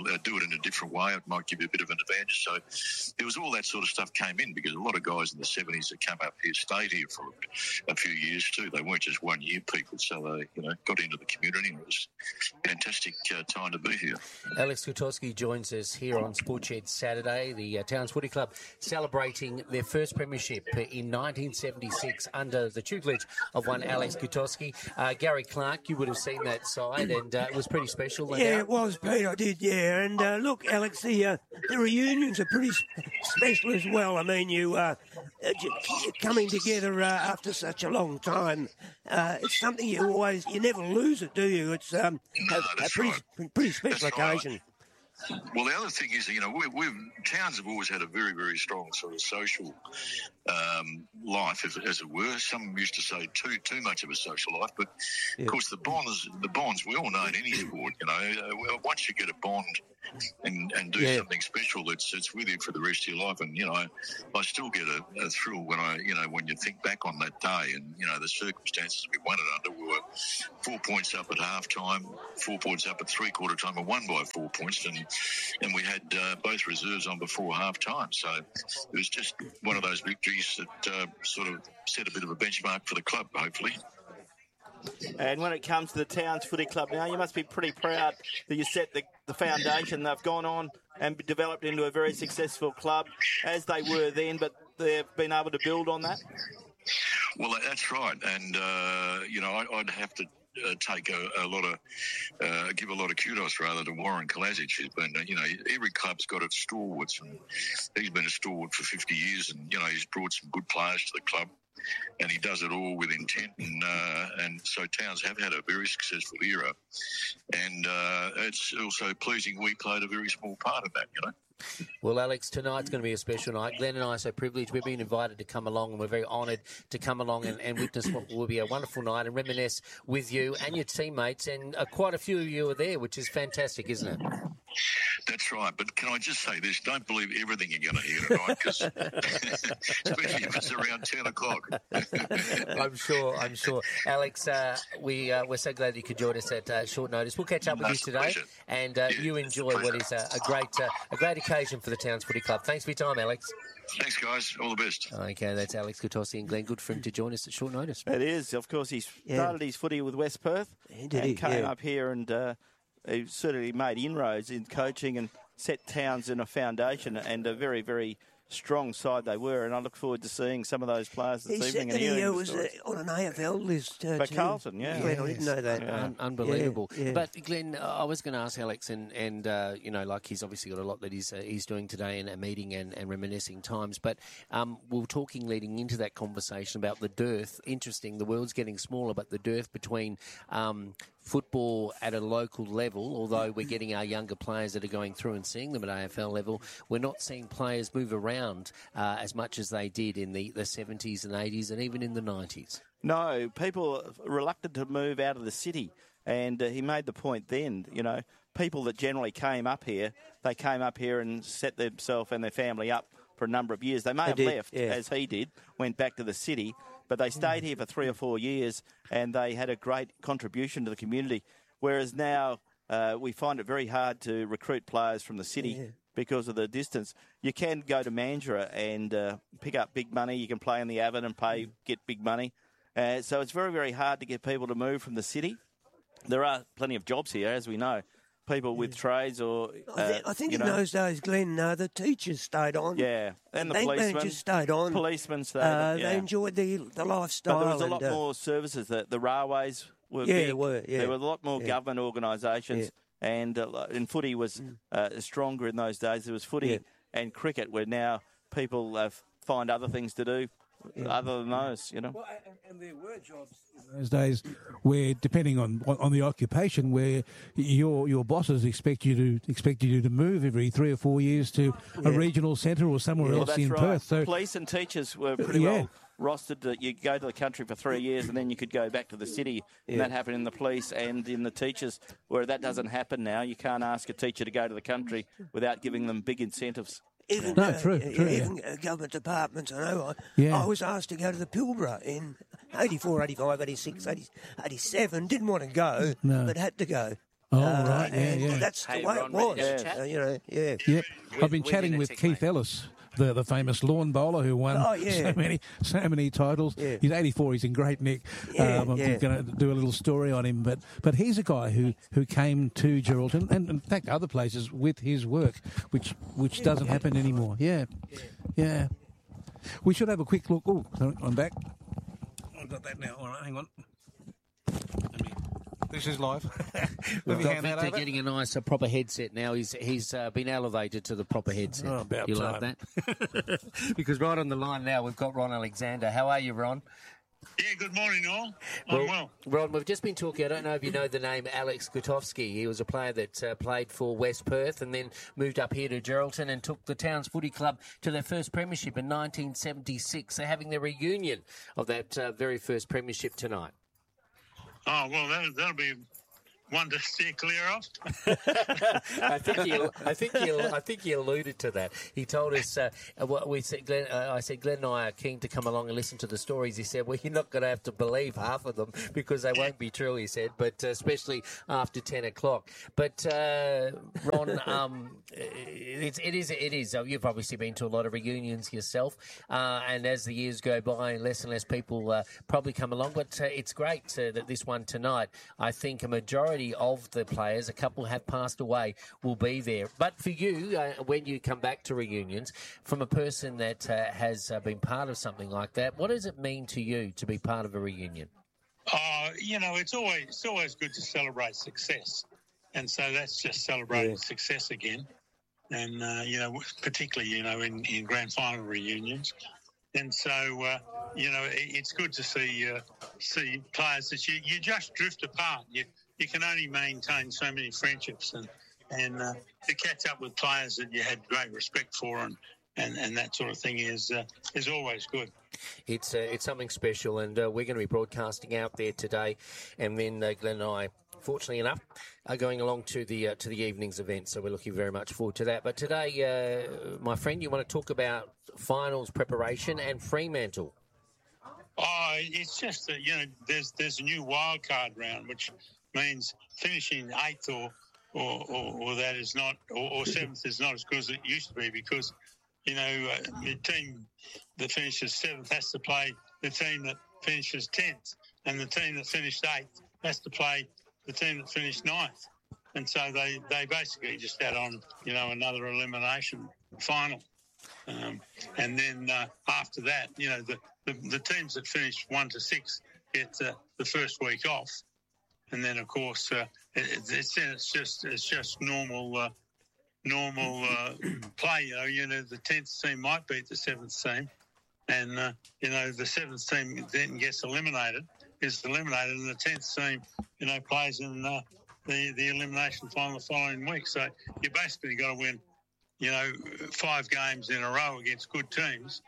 uh, do it in a different way. It might give you a bit of an advantage. So there was all that sort of stuff came in because a lot of guys in the seventies that came up here stayed here for a few years too. They weren't just one year people, so they you know got into the community. And it was a fantastic uh, time to be here. Alex Gutowski joins us here on Sportshed Saturday. The uh, Towns Footy Club celebrating their first premiership in nineteen seventy-six under the tutelage of one Alex Gutowski. Uh, Gary Clark, you would have seen that side, and uh, it was pretty special. No yeah, doubt. It was, Pete. I did, yeah. And uh, look, Alex, the uh, the reunions are pretty sp- special as well. I mean, you uh, uh, coming together uh, after such a long time. Uh, it's something you always, you never lose it, do you? It's um, No, a, a that's pretty, right. pretty special That's right. occasion. Well, the other thing is, you know, we, we've Towns have always had a very, very strong sort of social um, life, as, as it were. Some used to say too too much of a social life, but Yeah. of course the bonds, the bonds we all know in any sport. You know, uh, well, once you get a bond and, and do Yeah. something special, it's it's with you for the rest of your life. And you know, I still get a, a thrill when I, you know, when you think back on that day and you know the circumstances we won it under. We were four points up at half time, four points up at three quarter time, and won by four points, and and we had uh, both reserves on before half time. So it was just one of those victories that uh, sort of set a bit of a benchmark for the club, hopefully. And when it comes to the Towns Footy Club now, you must be pretty proud that you set the, the foundation. They've gone on and developed into a very successful club, as they were then, but they've been able to build on that. Well, that's right. And, uh, you know, I, I'd have to uh, take a, a lot of, uh, give a lot of kudos rather to Warren Kalasic, who's been, uh, you know, every club's got its stalwarts, and he's been a stalwart for fifty years, and, you know, he's brought some good players to the club. And he does it all with intent, and uh, and so Towns have had a very successful era, and uh, it's also pleasing we played a very small part of that, you know. Well, Alex, tonight's going to be a special night. Glenn and I are so privileged. We've been invited to come along, and we're very honoured to come along and, and witness what will be a wonderful night and reminisce with you and your teammates. And uh, quite a few of you are there, which is fantastic, isn't it? That's right. But can I just say this? Don't believe everything you're going to hear tonight, because especially if it's around ten o'clock. I'm sure. I'm sure. Alex, uh, we uh, we're so glad you could join us at uh, short notice. We'll catch up with No, you it's a today, pleasure. and uh, Yeah, you it's a enjoy what pleasure. is a, a great uh, a great occasion for the Towns Footy Club. Thanks for your time, Alex. Thanks, guys. All the best. Okay, that's Alex Gutowski and Glenn. Good for him to join us at short notice. It is. Of course, he's Yeah. started his footy with West Perth He did, and he? came Yeah. up here and uh, he certainly made inroads in coaching and set Towns in a foundation, and a very, very strong side they were. And I look forward to seeing some of those players this He evening said and that he hearing uh, the was uh, stories. on an A F L list. Uh, For too. Carlton, yeah. Glenn, I didn't know that. Yeah. Un- unbelievable. Yeah, yeah. But Glenn, uh, I was going to ask Alex, and and uh, you know, like he's obviously got a lot that he's uh, he's doing today in a meeting and, and reminiscing times. But um, we were talking leading into that conversation about the dearth. Interesting, the world's getting smaller, but the dearth between um, football at a local level, although we're getting our younger players that are going through and seeing them at A F L level, we're not seeing players move around uh, as much as they did in the, the seventies and eighties and even in the nineties. No, people are reluctant to move out of the city. And uh, he made the point then, you know, people that generally came up here, they came up here and set themselves and their family up for a number of years. They may They have did, left, yeah. as he did, went back to the city, but they stayed here for three or four years and they had a great contribution to the community. Whereas now uh, we find it very hard to recruit players from the city. Yeah. Because of the distance. You can go to Mandurah and uh, pick up big money. You can play in the Avon and pay, get big money. Uh, so it's very, very hard to get people to move from the city. There are plenty of jobs here, as we know. People with trades or, uh, I, th- I think you in know, those days, Glenn, uh, the teachers stayed on. yeah, and the Bank policemen. managers stayed on. Policemen stayed Uh, on, yeah. They enjoyed the the lifestyle. But there was a and, lot uh, more services. The, the railways were Yeah, big. there were, yeah. There were a lot more Yeah. government organisations. And, uh, and footy was uh, stronger in those days. There was footy Yeah. and cricket, where now people uh, find other things to do other than those, you know. Well, and, and there were jobs in those days where, depending on on the occupation, where your your bosses expect you to expect you to move every three or four years to a Yeah. regional centre or somewhere Well, else that's in right. Perth. So Police and teachers were pretty Yeah. well rostered. That you go to the country for three years and then you could go back to the city. And that happened in the police and in the teachers, where that doesn't happen now. You can't ask a teacher to go to the country without giving them big incentives. Even, No, uh, true, uh, true, even uh, government departments, I know. I, Yeah. I was asked to go to the Pilbara in eighty-four, eighty-five, eighty-six, eighty, eighty-seven. Didn't want to go, No. but had to go. Oh, Uh, right, yeah, and yeah. That's Hey, the way Ron, it was. ready to have a chat? Uh, you know, yeah. Yep. With- I've been with chatting with Intertech, Keith mate. Ellis, the, the famous lawn bowler who won Oh, yeah. so many so many titles. Yeah. He's eighty-four. He's in great nick. Yeah, um, I'm yeah. going to do a little story on him, but but he's a guy who, who came to Geraldton and in fact other places with his work, which which doesn't happen anymore. Yeah, yeah. We should have a quick look. Oh, sorry, I'm back. I've got that now. All right, hang on. Let me. This is live. Let We've me got hand that Victor over. getting a nice, uh, proper headset now. He's he's uh, been elevated to the proper headset. Oh, about you like time. that? Because right on the line now, we've got Ron Alexander. How are you, Ron? Yeah, good morning, all. I'm well. Ron, we've just been talking. I don't know if you know the name Alex Gutowski. He was a player that uh, played for West Perth and then moved up here to Geraldton and took the Towns Footy Club to their first premiership in nineteen seventy-six. They're having their reunion of that uh, very first premiership tonight. Oh, well, that, that'll be one to steer clear of. I think he, I think he, I think he alluded to that. He told us, uh, what we said. Glenn, uh, I said, Glenn and I are keen to come along and listen to the stories. He said, well, you're not going to have to believe half of them because they won't be true. He said, but uh, especially after ten o'clock. But uh, Ron, um, it's, it is, it is. Uh, you've obviously been to a lot of reunions yourself, uh, and as the years go by, less and less people uh, probably come along. But uh, it's great uh, that this one tonight. I think a majority of the players, a couple have passed away, will be there. But for you, uh, when you come back to reunions, from a person that uh, has uh, been part of something like that, what does it mean to you to be part of a reunion? Uh, you know, it's always it's always good to celebrate success. And so that's just celebrating Yeah. success again. And, uh, you know, particularly, you know, in, in grand final reunions. And so, uh, you know, it, it's good to see uh, see players that you, you just drift apart. You you can only maintain so many friendships, and and uh, to catch up with players that you had great respect for, and, and, and that sort of thing is uh, is always good. It's uh, it's something special, and uh, we're going to be broadcasting out there today, and then uh, Glenn and I, fortunately enough, are going along to the uh, to the evening's event, so we're looking very much forward to that. But today, uh, my friend, you want to talk about finals preparation and Fremantle. Oh, it's just that, you know, there's there's a new wild card round, which means finishing eighth or or, or, or that is not, or, or seventh is not as good as it used to be, because, you know, uh, the team that finishes seventh has to play the team that finishes tenth, and the team that finished eighth has to play the team that finished ninth. And so they, they basically just add on, you know, another elimination final. Um, and then uh, after that, you know, the, the, the teams that finish one to six get uh, the first week off. And then, of course, uh, it, it's, it's just it's just normal uh, normal uh, play. You know, you know, the tenth team might beat the seventh team, and uh, you know, the seventh team then gets eliminated, is eliminated, and the tenth team, you know, plays in uh, the the elimination final the following week. So you basically got to win, you know, five games in a row against good teams.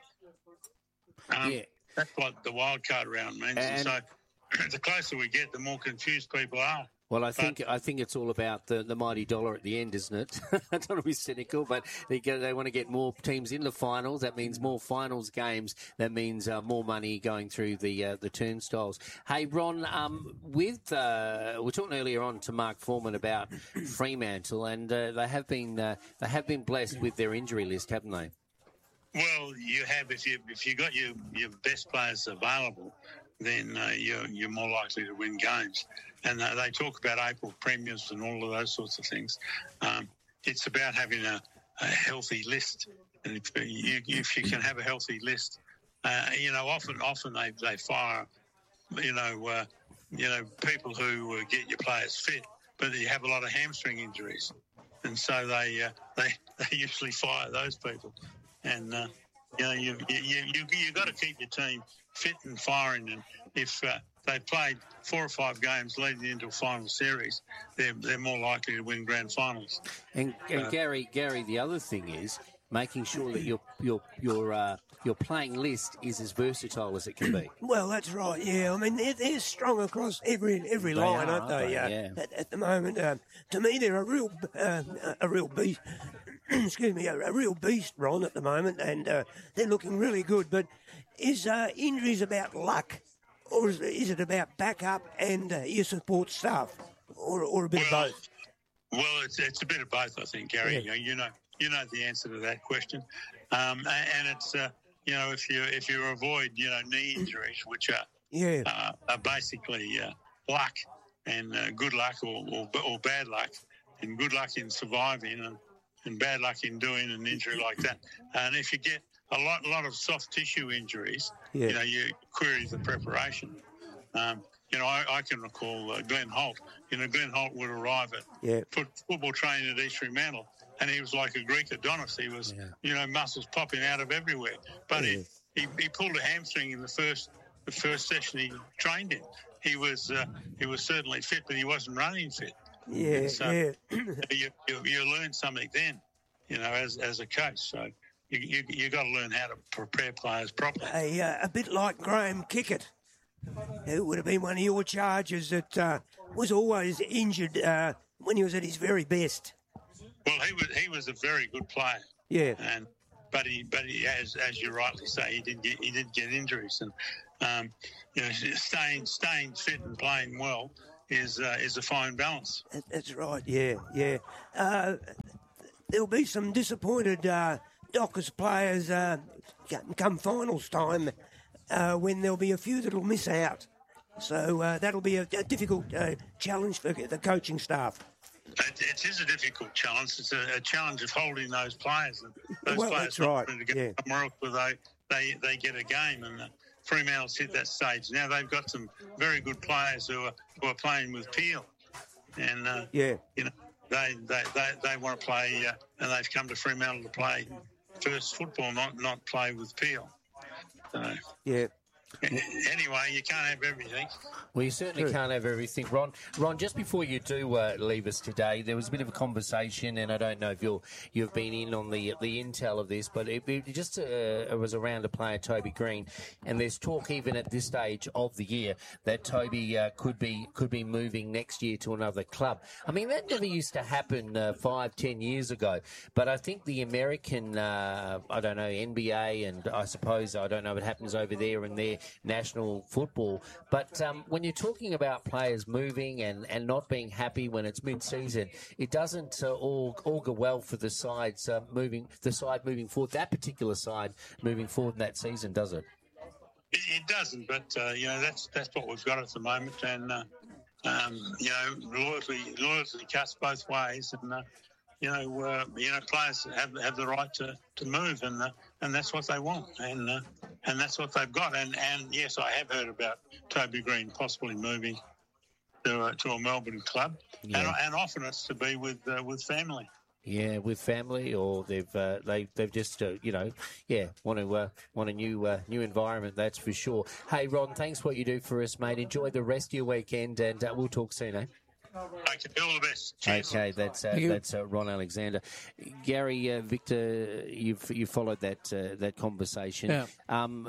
Um, Yeah. That's what the wild card round means. And, And- so the closer we get, the more confused people are. Well, I think I think it's all about the, the mighty dollar at the end, isn't it? I don't want to be cynical, but they get, they want to get more teams in the finals. That means more finals games. That means uh, more money going through the uh, the turnstiles. Hey, Ron, um, with uh, we were talking earlier on to Mark Foreman about Fremantle, and uh, they have been uh, they have been blessed with their injury list, haven't they? Well, you have if you if you got your, your best players available, then uh, you're you're more likely to win games. And uh, they talk about April premiers and all of those sorts of things. Um, it's about having a, a healthy list, and if you if you can have a healthy list, uh, you know, often often they they fire, you know, uh, you know, people who uh, get your players fit, but you have a lot of hamstring injuries, and so they uh, they they usually fire those people. And uh, you know, you you you you got to keep your team fit and firing. And if uh, they played four or five games leading into a final series, they're they're more likely to win grand finals. And, and Uh, Gary, Gary, the other thing is making sure that your your your uh, your playing list is as versatile as it can be. Well, that's right. Yeah, I mean they're, they're strong across every every They line, are, aren't they? aren't they? Uh, Yeah. at, at the moment, um, to me, they're a real uh, a real beast. Excuse me, a, a real beast, Ron, at the moment, and uh, they're looking really good. But is uh, injuries about luck, or is, is it about backup and uh, your support staff, or, or a bit Well, of both? Well, it's it's a bit of both, I think, Gary. Yeah. You know, you know, you know the answer to that question, um, and, and it's uh, you know if you if you avoid you know knee injuries, which are Yeah. uh, are basically uh, luck and uh, good luck or, or or bad luck, and good luck in surviving and, and bad luck in doing an injury like that. And if you get a lot a lot of soft tissue injuries, Yeah. you know, you query the preparation. Um, You know, I, I can recall uh, Glenn Holt. You know, Glenn Holt would arrive at Yeah. foot, football training at East Fremantle, and he was like a Greek Adonis. He was, Yeah. you know, muscles popping out of everywhere. But Yeah. he, he he pulled a hamstring in the first the first session he trained in. He was uh, he was certainly fit, but he wasn't running fit. Yeah, So- yeah. You, you you learn something then, you know, as as a coach. So you you you got to learn how to prepare players properly. a, uh, a bit like Graham Kickett, who would have been one of your charges that uh, was always injured uh, when he was at his very best. Well, he was he was a very good player. Yeah, and but he but he as as you rightly say he did get he did get injuries, and um, you know staying staying fit and playing well is uh, is a fine balance. that- that's right. Yeah, yeah. Uh, there'll be some disappointed uh, Dockers players uh, come finals time uh, when there'll be a few that'll miss out. So uh, that'll be a, a difficult uh, challenge for the coaching staff. It, it is a difficult challenge. It's a, a challenge of holding those players. Those Well, players that's right, to go yeah. somewhere else where they, they, they get a game, and uh, Fremantle's hit that stage. Now they've got some very good players who are who are playing with Peel, and uh, Yeah, you know they they, they, they want to play, uh, and they've come to Fremantle to play first football, not not play with Peel. So, yeah. anyway, you can't have everything. Well, you certainly True. can't have everything. Ron, Ron, just before you do uh, leave us today, there was a bit of a conversation, and I don't know if you're, you've been in on the the intel of this, but it, it just uh, it was around a player, Toby Green, and there's talk even at this stage of the year that Toby uh, could be could be moving next year to another club. I mean, that never used to happen uh, five, ten years ago, but I think the American, uh, I don't know, N B A, and I suppose, I don't know, it happens over there in their national football, but um, when you're talking about players moving and, and not being happy when it's mid-season, it doesn't uh, all augur well for the sides uh, moving the side moving forward. That particular side moving forward in that season, does it? It, it doesn't, but uh, you know that's that's what we've got at the moment, and uh, um, you know loyalty loyalty cuts both ways, and uh, you know uh, you know players have have the right to, to move, and uh, and that's what they want, and uh, and that's what they've got, and and yes, I have heard about Toby Green possibly moving to a, to a Melbourne club, Yeah. and and often it's to be with uh, with family. Yeah, with family, or they've uh, they they've just uh, you know yeah want to uh, want a new uh, new environment. That's for sure. Hey Ron, thanks for what you do for us, mate. Enjoy the rest of your weekend, and uh, we'll talk soon, eh? Okay, all the best. Cheers. Okay, that's uh, you. that's uh, Ron Alexander. Gary, uh, Victor, you've you followed that uh, that conversation. Yeah. Um,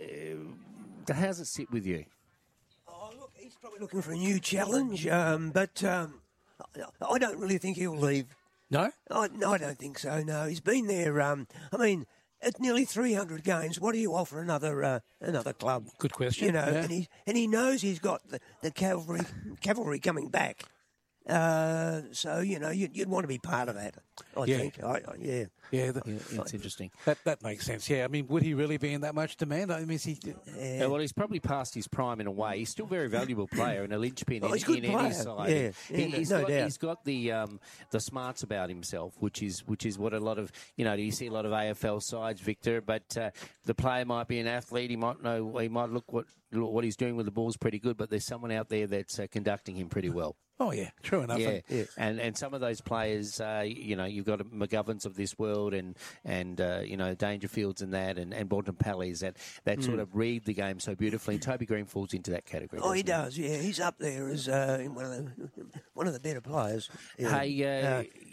uh, how's it sit with you? Oh, look, he's probably looking for a new challenge, um, but um, I I don't really think he'll leave. No? I, no, I don't think so. No, he's been there. Um, I mean, at nearly three hundred games, what do you offer another uh, another club? Good question. You know, Yeah. and he and he knows he's got the, the cavalry cavalry coming back. Uh, so you know, you'd, you'd want to be part of that. I Yeah. think. I, I, yeah. Yeah, the, Yeah, it's interesting. that that makes sense. Yeah, I mean, would he really be in that much demand? I mean, is he? Yeah, well, he's probably past his prime in a way. He's still a very valuable player and a linchpin Oh, in, he's a good in any player. side. Yeah, And yeah, he, no- he's no got doubt. he's got the um, the smarts about himself, which is which is what a lot of you know. You see a lot of A F L sides, Victor, but uh, the player might be an athlete. He might know. He might look what what he's doing with the ball's pretty good, but there's someone out there that's uh, conducting him pretty well. Oh yeah, true enough. Yeah, And- and and some of those players, uh, you know, you've got McGoverns of this world, and and uh, you know Dangerfields and that, and and Bontempellis that that sort of read the game so beautifully. And Toby Green falls into that category. Oh, he doesn't does. Yeah, he's up there as uh, one of the one of the better players. Yeah. Hey, uh, Uh,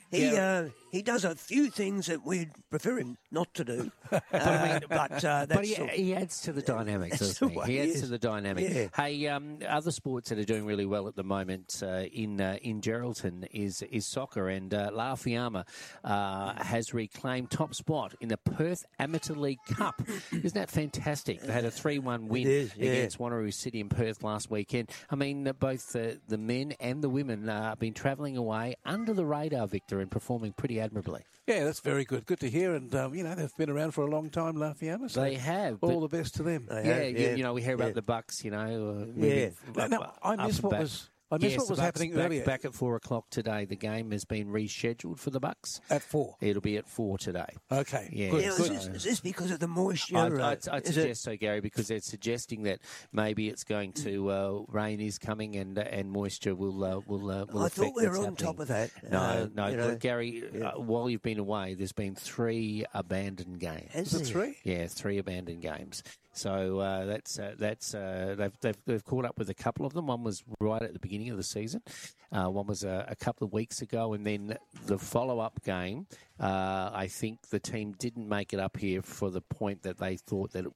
He Yeah. uh, he does a few things that we'd prefer him not to do. uh, but uh, that's But he, sort of- he adds to the dynamics, That's doesn't the way he? He he adds to is. the dynamic. Yeah. Hey, um, other sports that are doing really well at the moment uh, in uh, in Geraldton is is soccer, and uh, La Fiamma uh, has reclaimed top spot in the Perth Amateur League Cup. Isn't that fantastic? They had a three one win is, yeah. against Wanneroo City in Perth last weekend. I mean, uh, both uh, the men and the women uh, have been travelling away under the radar, Victor, and performing pretty admirably. Yeah, that's very good. Good to hear. And, um, you know, they've been around for a long time, La Fiamma. So They have. all but- the best to them. They Yeah, have, you, yeah, you know, we hear about yeah. the Bucks, you know. Uh, Yeah. moving No, up- no, I up missed and what back. was- I missed Yes, what the was Bucks happening back, earlier. Back at four o'clock today. The game has been rescheduled for the Bucks. At four. It'll be at four today. Okay. Yeah. Good. Yeah, good. is, this, is this because of the moisture? I'd, uh, I'd, I'd is it- suggest so, Gary, because they're suggesting that maybe it's going to uh, rain is coming and and moisture will uh, will uh, will I affect thought we were what's on happening. top of that. No, Uh, no, you know, look, Gary. yeah. Uh, while you've been away, there's been three abandoned games. Has Is it there? three? Yeah, three abandoned games. So uh, that's uh, that's uh, they've, they've they've caught up with a couple of them. One was right at the beginning of the season. Uh, one was a, a couple of weeks ago, and then the follow-up game. Uh, I think the team didn't make it up here for the point that they thought that it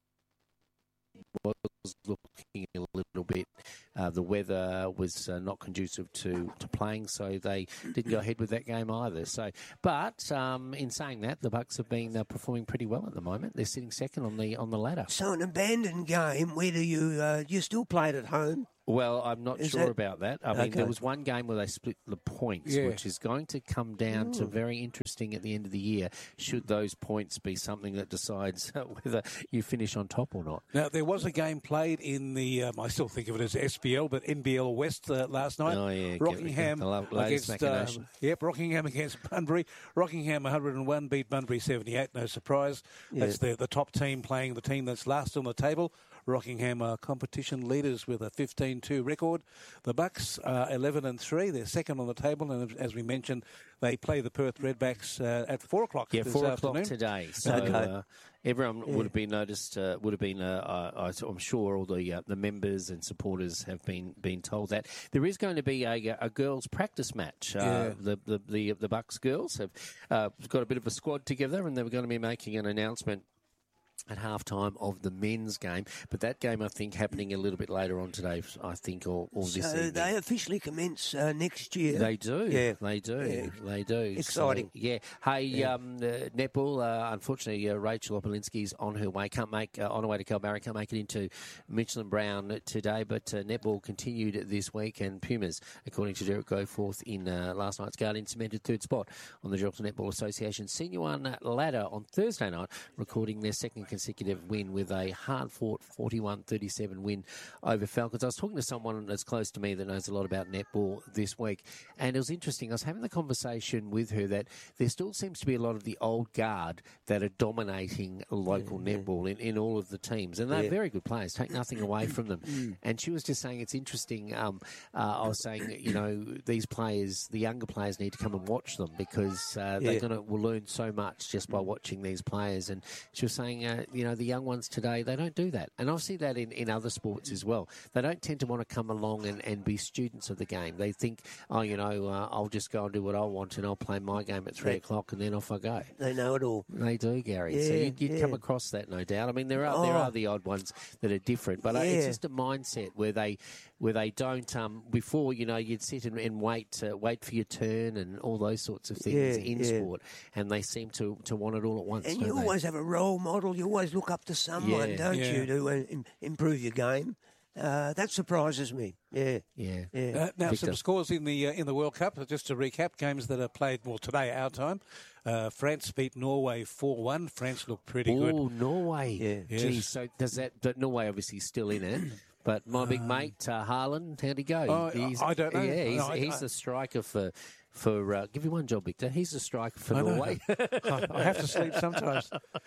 was looking a little bit. Uh, the weather was uh, not conducive to, to playing, so they didn't go ahead with that game either. So, but um, in saying that, the Bucks have been uh, performing pretty well at the moment. They're sitting second on the on the ladder. So an abandoned game. Where do you uh, you still play it at home? Well, I'm not Is sure that- about that. I mean, Okay. there was one game where they split the points, Yeah. which is going to come down to very interesting at the end of the year. Should those points be something that decides whether you finish on top or not? Now, there was a game played in the, um, I still think of it as S B L, but N B L West uh, last night. Oh, yeah, Rockingham the lo- latest against, um, machination. yep, Rockingham against Bunbury. Rockingham one hundred and one beat Bunbury seventy-eight, no surprise. That's the, the top team playing the team that's last on the table. Rockingham are competition leaders with a fifteen two record. The Bucks are eleven and three. They're second on the table, and as we mentioned, they play the Perth Redbacks uh, at four o'clock. Yeah, this four afternoon. o'clock today. So Okay. uh, everyone would have been noticed. Uh, would have been. Uh, uh, I'm sure all the uh, the members and supporters have been been told that there is going to be a, a girls' practice match. Uh, Yeah. the, the the the Bucks girls have uh, got a bit of a squad together, and they're going to be making an announcement at halftime of the men's game, but that game I think happening a little bit later on today. I think or, or this So evening. they officially commence uh, next year. They do. Yeah. They do. Yeah. They do. Exciting. So, yeah. Hey, um, uh, netball. Uh, unfortunately, uh, Rachel Opolinsky's on her way. Can't make uh, on her way to Kalbarri. Can't make it into Michelin Brown today. But uh, netball continued this week, and Pumas, according to Derek Goforth in uh, last night's Guardian, cemented third spot on the Geraldton Netball Association Senior One ladder on Thursday night, recording their second consecutive win with a hard-fought forty-one thirty-seven win over Falcons. I was talking to someone that's close to me that knows a lot about netball this week, and it was interesting. I was having the conversation with her that there still seems to be a lot of the old guard that are dominating local netball in, in all of the teams, and they're Yeah. very good players. Take nothing away from them. And she was just saying it's interesting. Um, uh, I was saying, you know, these players, the younger players, need to come and watch them because uh, they're Yeah. going to will learn so much just by watching these players. And she was saying, uh, you know, the young ones today, they don't do that. And I see that in, in other sports as well. They don't tend to want to come along and, and be students of the game. They think, oh, you know, uh, I'll just go and do what I want and I'll play my game at three They- o'clock and then off I go. They know it all. They do, Gary. so Yeah, you'd, you'd yeah. come across that, no doubt. I mean, there are there Oh. are the odd ones that are different, but uh, it's Yeah. just a mindset where they where they don't. Um, before, you know, you'd sit and, and wait uh, wait for your turn and all those sorts of things Yeah, in yeah. sport, and they seem to, to want it all at once. And don't you they? always have a role model. You always look up to someone, Yeah. don't Yeah. you, to uh, im- improve your game. Uh, that surprises me. Yeah, yeah. yeah. Uh, now, Victor. some scores in the uh, in the World Cup. Just to recap, games that are played well today, our time. Uh, France beat Norway four one. France looked pretty good. Oh, Norway. Yeah. Geez, Yes. so does that? But Norway obviously still in it. But my big mate uh, Haaland, how'd he go? Oh, He's- I don't know. Yeah, he's, No, I- he's I- the striker for for. Uh, give you one job, Victor. He's the striker for I know. Norway. I I have to sleep sometimes.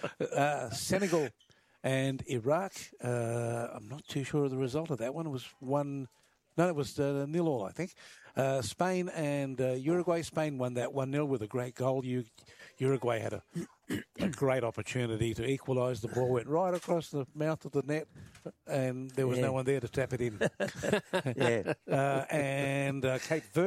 Uh, Senegal and Iraq. Uh, I'm not too sure of the result of that one. It was one. No, it was uh, nil all, I think. Uh, Spain and uh, Uruguay. Spain won that one nil with a great goal. U- Uruguay had a, a great opportunity to equalise. The ball went right across the mouth of the net, and there was Yeah. no one there to tap it in. yeah. uh, and uh, Cape Verde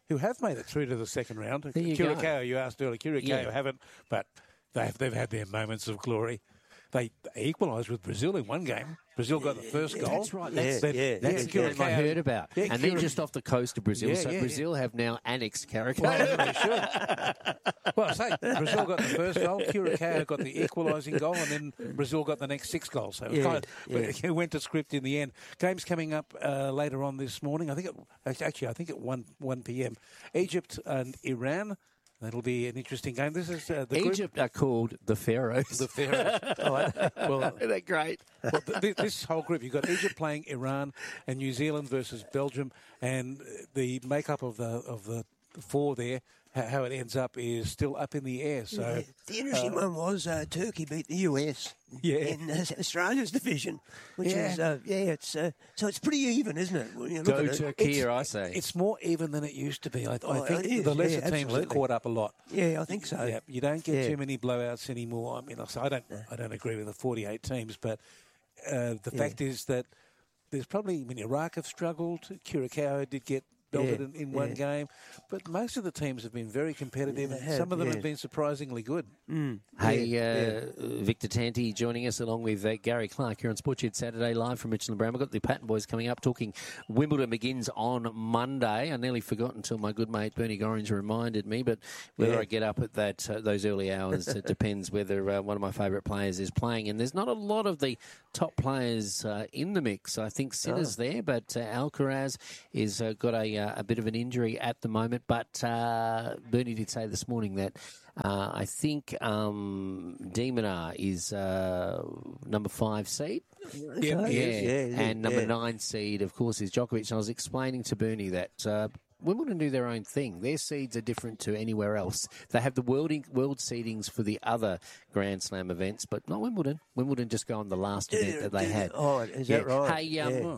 who have made it through to the second round. There you Curacao, go. you asked earlier, Curacao Yeah. haven't, but they've, they've had their moments of glory. They equalised with Brazil in one game. Brazil got the first goal. That's right. That's, Yeah, yeah, that's yeah, the game I yeah. heard about. Yeah, and they're Cura- just off the coast of Brazil. Yeah, so yeah, Brazil have now annexed Caracas. Well, they should. Well, I say Brazil got the first goal, Curacao got the equalising goal, and then Brazil got the next six goals. So it, Yeah, kind of, yeah. it went to script in the end. Games coming up uh, later on this morning. I think it, actually I think at one one p.m. Egypt and Iran. That'll be an interesting game. This is uh, the group- Egypt are called the Pharaohs. The Pharaohs. Oh, uh, well, Isn't that great? well, th- this whole group, you've got Egypt playing Iran and New Zealand versus Belgium, and the makeup of the of the four there, how, how it ends up is still up in the air. So Yeah. The interesting one was uh, Turkey beat the U S Yeah. in uh, Australia's division, which Yeah. is uh, yeah, it's uh, so it's pretty even, isn't it? When you look Go at it. Turkey, I say. it's more even than it used to be. I, I Oh, think it is, the lesser yeah, teams have absolutely. caught up a lot. Yeah, I think so. Yeah, you don't get Yeah. too many blowouts anymore. I mean, like I say, I don't, I don't agree with the forty-eight teams, but uh, the Yeah. fact is that there's probably, I mean, Iraq have struggled. Curacao did get belted Yeah, in, in one yeah. game, but most of the teams have been very competitive, They and have, some of them yeah. have been surprisingly good. Hey, Yeah, uh, Victor Tanti joining us along with uh, Gary Clark here on Sportshed Saturday live from Mitchell and Brown. We've got the Patton boys coming up talking Wimbledon begins on Monday. I nearly forgot until my good mate Bernie Gorringe reminded me, but whether Yeah. I get up at that uh, those early hours, it depends whether uh, one of my favourite players is playing. And there's not a lot of the top players uh, in the mix. I think Sinner's there, but uh, Alcaraz is uh, got a, uh, a bit of an injury at the moment. But uh, Bernie did say this morning that uh, I think um, Demonar is uh, number five seed. So, Yeah, yeah, and number yeah. nine seed, of course, is Djokovic. And I was explaining to Bernie that uh, Wimbledon do their own thing. Their seeds are different to anywhere else. They have the world world seedings for the other Grand Slam events, but not Wimbledon. Wimbledon just go on the last Do event they- that they do had. they- Oh, is Yeah. that right? Hey, um, Yeah.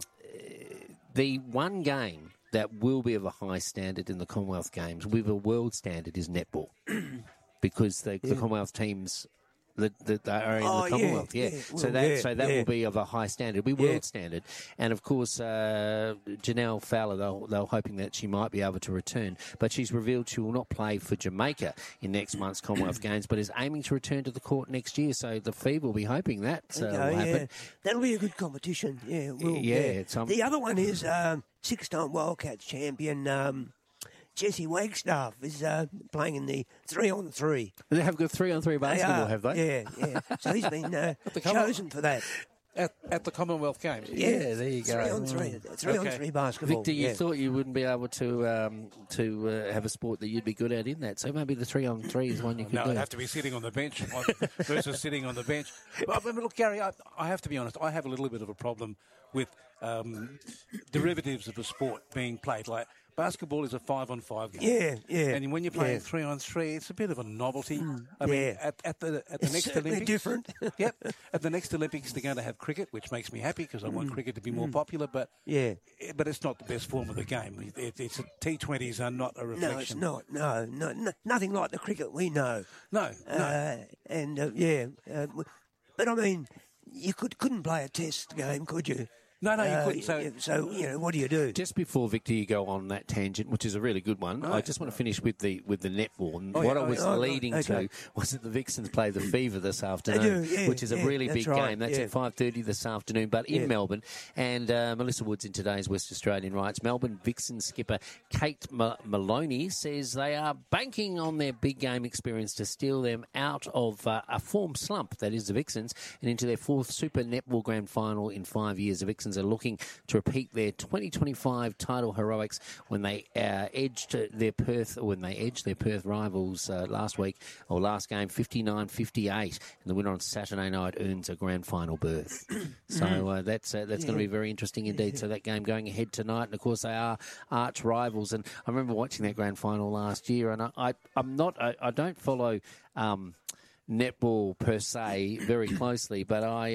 the one game that will be of a high standard in the Commonwealth Games with a world standard is netball, because the, the Commonwealth teams that, that are in Oh, the yeah, Commonwealth, yeah. yeah. So Well, that yeah, so that yeah. will be of a high standard, it'll be Yeah. world standard, and of course uh, Janelle Fowler. They were, they were hoping that she might be able to return, but she's revealed she will not play for Jamaica in next month's Commonwealth Games, but is aiming to return to the court next year. So the F I V will be hoping that uh, Okay, will yeah. happen. That'll be a good competition. Yeah, it will. Yeah, Yeah, it's, um, the other one is um, six-time Wildcats champion um, Jesse Wagstaff is uh, playing in the three-on-three. They have got three on three basketball, are, have they? Yeah, yeah. So he's been uh, Commonwealth- chosen for that. At, at the Commonwealth Games. Yeah, there you go. Three-on-three. Three-on-three basketball. Victor, you yeah. thought you wouldn't be able to um, to uh, have a sport that you'd be good at in that. So maybe the three on three is one you could No, do. I'd have to be sitting on the bench on- versus sitting on the bench. But, but look, Gary, I, I have to be honest. I have a little bit of a problem with um, derivatives of a sport being played. Like basketball is a five-on-five game. Yeah, yeah. And when you're playing yeah. three-on-three, it's a bit of a novelty. I mean, yeah. at, at the at the It's next certainly Olympics, different. yep. At the next Olympics, they're going to have cricket, which makes me happy because I want cricket to be more popular. But Yeah. but it's not the best form of the game. It, it's T twenties are not a No, it's reflection. not. No, no, no, nothing like the cricket we know. No, no. Uh, and uh, yeah, uh, w- but I mean, you could couldn't play a test game, could you? No, no, you Uh, couldn't. So y- so you know, what do you do? Just before Victor, you go on that tangent, which is a really good one. I just want to finish with the with the netball. And Oh, what yeah, I oh, was yeah. Oh, leading okay. to was that the Vixens play the Fever this afternoon, do, yeah, which is a yeah, really that's big right, game. That's yeah. at five thirty this afternoon, but in Yeah. Melbourne. And uh, Melissa Woods in today's West Australian writes, Melbourne Vixens skipper Kate Ma- Maloney says they are banking on their big game experience to steal them out of uh, a form slump, that is the Vixens, and into their fourth Super Netball Grand Final in five years. The Vixens are looking to repeat their twenty twenty-five title heroics when they uh, edged their Perth, or when they edged their Perth rivals uh, last week, or last game, fifty-nine fifty-eight, and the winner on Saturday night earns a grand final berth. So uh, that's uh, that's going to be very interesting indeed. So that game going ahead tonight, and of course they are arch rivals. And I remember watching that grand final last year, and I, I I'm not I, I don't follow um, netball per se very closely, but I. Uh, Yeah.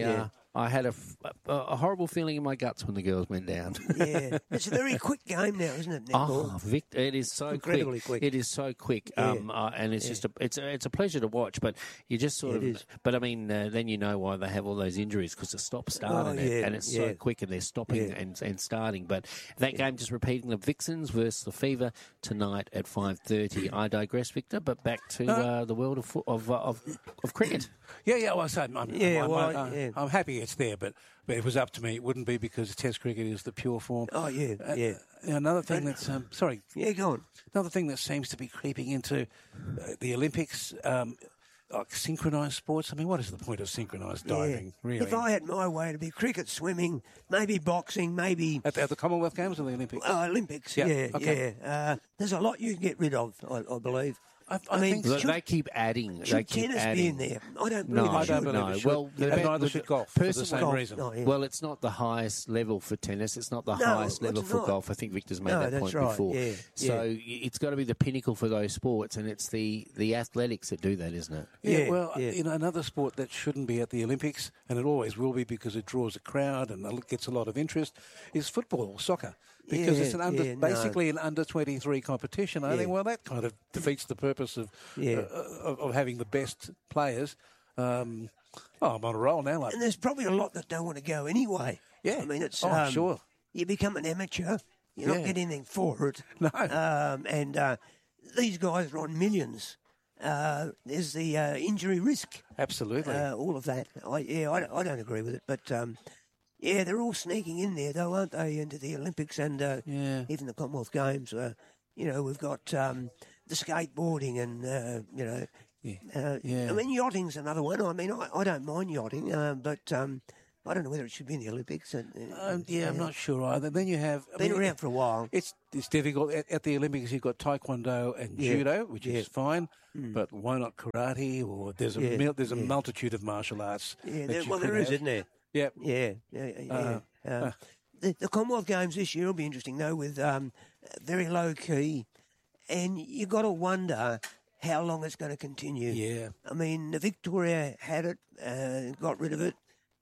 I had a, f- a- a horrible feeling in my guts when the girls went down. Yeah, it's a very quick game now, isn't it, netball? Oh, Victor, it is so Incredibly quick. quick. It is so quick, Yeah. um, uh, and it's Yeah. just a, it's a, it's a pleasure to watch. But you just sort Yeah, of, it is. but I mean, uh, then you know why they have all those injuries because the stop start Oh, and, it, yeah, and it's yeah. so quick and they're stopping Yeah. and, and starting. But that game just repeating the Vixens versus the Fever tonight at five thirty. I digress, Victor. But back to uh, the world of fo- of, uh, of of cricket. Yeah, yeah. Well, so I'm, I'm, Yeah, I'm, well, I'm, I'm, yeah. I'm happy it's there, but, but if it was up to me, it wouldn't be because Test cricket is the pure form. Oh, yeah, Uh, yeah. Another thing that's um, sorry, Yeah, go on. another thing that seems to be creeping into uh, the Olympics, um, like synchronised sports. I mean, what is the point of synchronised diving? Yeah. Really, If I had my way, it'd be cricket, swimming, maybe boxing, maybe at, the, at the Commonwealth Games or the Olympics? uh, Olympics. Yeah, Yeah, okay. yeah. Uh, there's a lot you can get rid of, I, I believe. I, I mean, They- should, they keep adding. They should keep tennis adding. be in there? I don't No, believe I it don't should. believe No, it. should. Well, Yeah, the- neither the- should golf for the personally- same Golf, reason. no, yeah. Well, it's not the highest level for tennis. It's not the No, highest level it's for not. golf. I think Victor's made No, that that's point right, before. yeah, So yeah. y- it's got to be the pinnacle for those sports, and it's the, the athletics that do that, isn't it? Yeah, Yeah, well, yeah. you know, another sport that shouldn't be at the Olympics, and it always will be because it draws a crowd and it gets a lot of interest, is football, soccer. Because Yeah, it's an under, yeah, no. basically an under twenty-three competition. I Yeah. think, well, that kind of defeats the purpose of Yeah. uh, of, of having the best players. Um, oh, I'm on a roll now. Like, And there's probably a lot that don't want to go anyway. Yeah. I mean, it's Oh, um, sure. You become an amateur. You're not Yeah. getting anything for it. No. Um, and uh, these guys are on millions. Uh, there's the uh, injury risk. absolutely. Uh, all of that. I, yeah, I, I don't agree with it, but um, yeah, they're all sneaking in there, though, aren't they? Into the Olympics and uh, Yeah. even the Commonwealth Games. Uh, you know, we've got um, the skateboarding and uh, you know. Yeah. Uh, Yeah. I mean, yachting's another one. I mean, I, I don't mind yachting, uh, but um, I don't know whether it should be in the Olympics. And, uh, Um, yeah, I'm not sure either. Then you have I Been mean, around for a while. It's it's difficult at, at the Olympics. You've got Taekwondo and Yeah. Judo, which Yeah. is fine, but why not karate? Or there's a Yeah. mil- there's a Yeah. multitude of martial arts. Yeah, that there, you well, could there is, have. isn't there? Yeah, Yeah, yeah, yeah. Uh, yeah. uh. Um, the, the Commonwealth Games this year will be interesting, though, with um, very low key, and you got to wonder how long it's going to continue. yeah. I mean, Victoria had it, uh, got rid of it.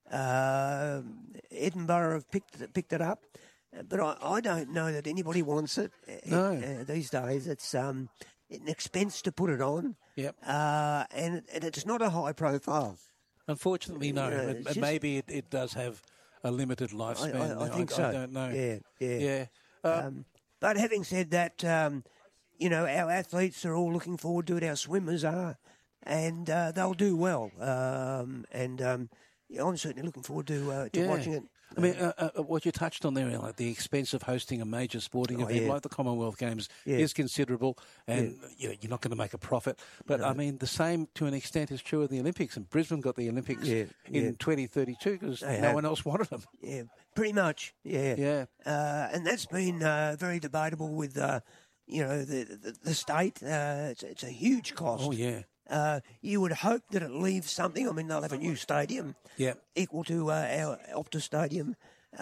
Uh, Edinburgh have picked it, picked it up, but I, I don't know that anybody wants it uh, No. uh, these days. It's um, an expense to put it on, Yep. uh, and, and it's not a high profile. Unfortunately, no. Yeah, and, it's and just- maybe it, it does have a limited I, lifespan. I, I think so. I don't know. Yeah, yeah. Yeah. Uh, Um, but having said that, um, you know, our athletes are all looking forward to it. Our swimmers are, and uh, they'll do well. Um, and um, yeah, I'm certainly looking forward to uh, to yeah. watching it. I mean, uh, uh, what you touched on there, like the expense of hosting a major sporting Oh, event yeah. like the Commonwealth Games Yeah. is considerable, and you know, you're not going to make a profit. But I mean, the same to an extent is true of the Olympics. And Brisbane got the Olympics Yeah, in yeah. twenty thirty-two because They no have. one else wanted them. Yeah, pretty much. Yeah, Yeah. Uh, and that's been uh, very debatable with, uh, you know, the the, the state. Uh, it's, it's a huge cost. Oh yeah, Uh, you would hope that it leaves something. I mean, they'll have a new stadium. yeah. Equal to uh, our Optus Stadium,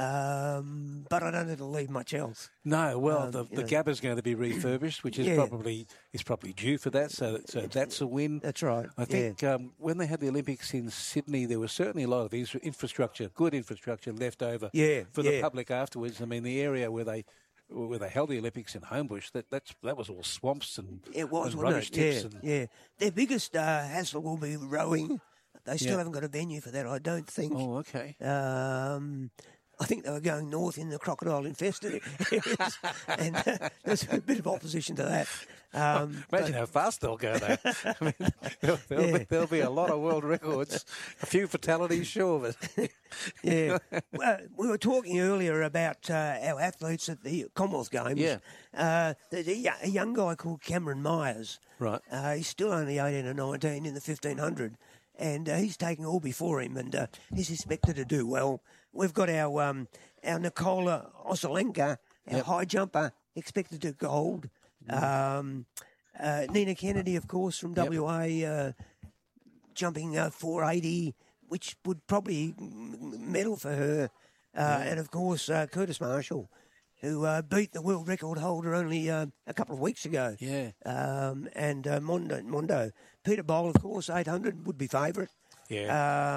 um, but I don't think it'll leave much else. No, well, Um, the, you the know. Gabba's going to be refurbished, which is Yeah. probably is probably due for that. So, so that's a win. That's right. I think um, when they had the Olympics in Sydney, there was certainly a lot of is- infrastructure, good infrastructure, left over Yeah, for the yeah. public afterwards. I mean, the area where they where they held the Olympics in Homebush, that that's that was all swamps and, It was, and wasn't rubbish it? tips. Yeah, and, yeah. Their biggest uh, hassle will be rowing. They still Yeah. haven't got a venue for that, I don't think. Oh, okay. Um, I think they were going north in the crocodile infested areas, and uh, there's a bit of opposition to that. Um, Imagine how fast they'll go, though. I mean, there'll, there'll, Yeah. be, there'll be a lot of world records, a few fatalities, sure, but yeah. Well, we were talking earlier about uh, our athletes at the Commonwealth Games. Yeah. Uh, there's a, y- a young guy called Cameron Myers. Right. Uh, he's still only eighteen or nineteen in the fifteen hundred. And uh, he's taking all before him, and uh, he's expected to do well. We've got our um, our Nikola Osalenka, our Yep. high jumper, expected to gold. Um, uh, Nina Kennedy, of course, from W A, uh, jumping uh, four eighty, which would probably m- medal for her. Uh, And, of course, uh, Curtis Marshall, who uh, beat the world record holder only uh, a couple of weeks ago. Yeah. Um, and uh, Mondo, Mondo. Peter Bowl, of course, eight hundred would be favourite. Yeah. Um,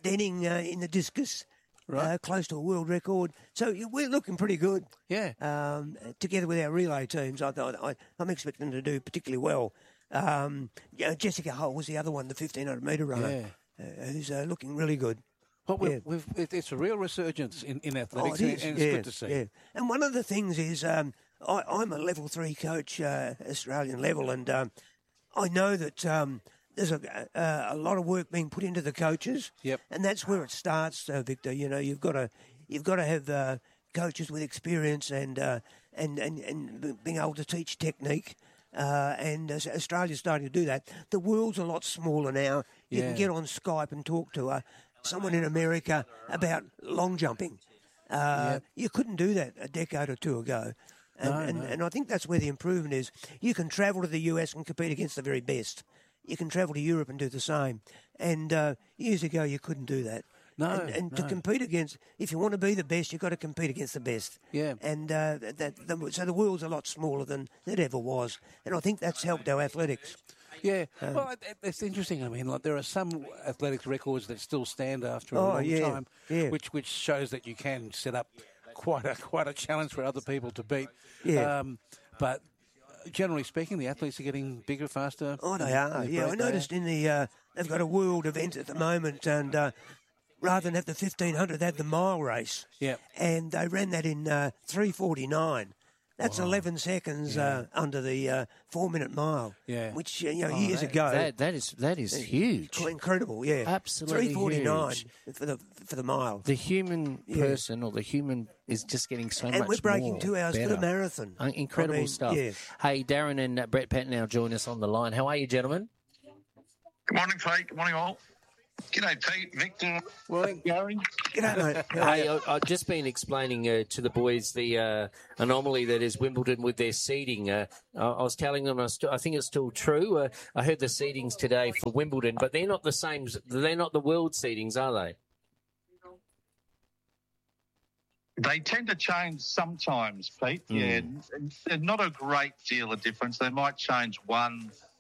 Denning uh, in the discus, Right. uh, close to a world record. So yeah, we're looking pretty good. Yeah. Um, together with our relay teams, I, I, I'm expecting to do particularly well. Um, yeah, Jessica Hull was the other one, the fifteen hundred metre runner, Yeah. uh, who's uh, looking really good. Well, we've, Yeah. we've, it, it's a real resurgence in, in Oh, athletics, it and, is. and it's yeah, good to see. Yeah. And one of the things is um, I, I'm a level three coach, uh, Australian level, and um, I know that um, there's a, uh, a lot of work being put into the coaches. Yep. And that's where it starts, uh, Victor. You know, you've got to you've got to have uh, coaches with experience and uh, and, and and being able to teach technique. Uh, and uh, Australia's starting to do that. The world's a lot smaller now. You Yeah. can get on Skype and talk to uh, someone in America about long jumping. Uh, You couldn't do that a decade or two ago. And, No, and, no. and I think that's where the improvement is. You can travel to the U S and compete against the very best. You can travel to Europe and do the same. And uh, years ago, you couldn't do that. No, And, and to no. compete against, if you want to be the best, you've got to compete against the best. Yeah. And uh, that, the, so the world's a lot smaller than it ever was. And I think that's helped our athletics. Yeah, Um, well, it, it's interesting. I mean, like there are some athletics records that still stand after a Oh, long yeah, time, yeah. which which shows that you can set up quite a quite a challenge for other people to beat. Yeah. Um, but generally speaking, the athletes are getting bigger, faster. Oh, they in- are. in the Yeah, I break they noticed are. in the uh, they've got a world event at the moment, and uh, rather than have the fifteen hundred, they had the mile race. Yep. And they ran that in uh, three forty-nine. That's eleven seconds uh, under the uh, four-minute mile. Yeah. Which uh, you know Oh, years that- ago. that, that is that is huge. Quite incredible, yeah. Absolutely three forty-nine huge. for the for the mile. The human Yeah. person or the human is just getting so and much we're breaking more two hours for better. the marathon. Uh, incredible I mean, stuff. Yeah. Hey, Darren and uh, Brett Patton now join us on the line. How are you, gentlemen? Good morning, Pete. Good morning, all. G'day, Pete, Victor, Well, Gary. G'day, mate. Hey, I, I've just been explaining uh, to the boys the uh, anomaly that is Wimbledon with their seeding. Uh, I I was telling them, I, st- I think it's still true. Uh, I heard the seedings today for Wimbledon, but they're not the same. They're not the world seedings, are they? They tend to change sometimes, Pete. Yeah, n- n- not a great deal of difference. They might change one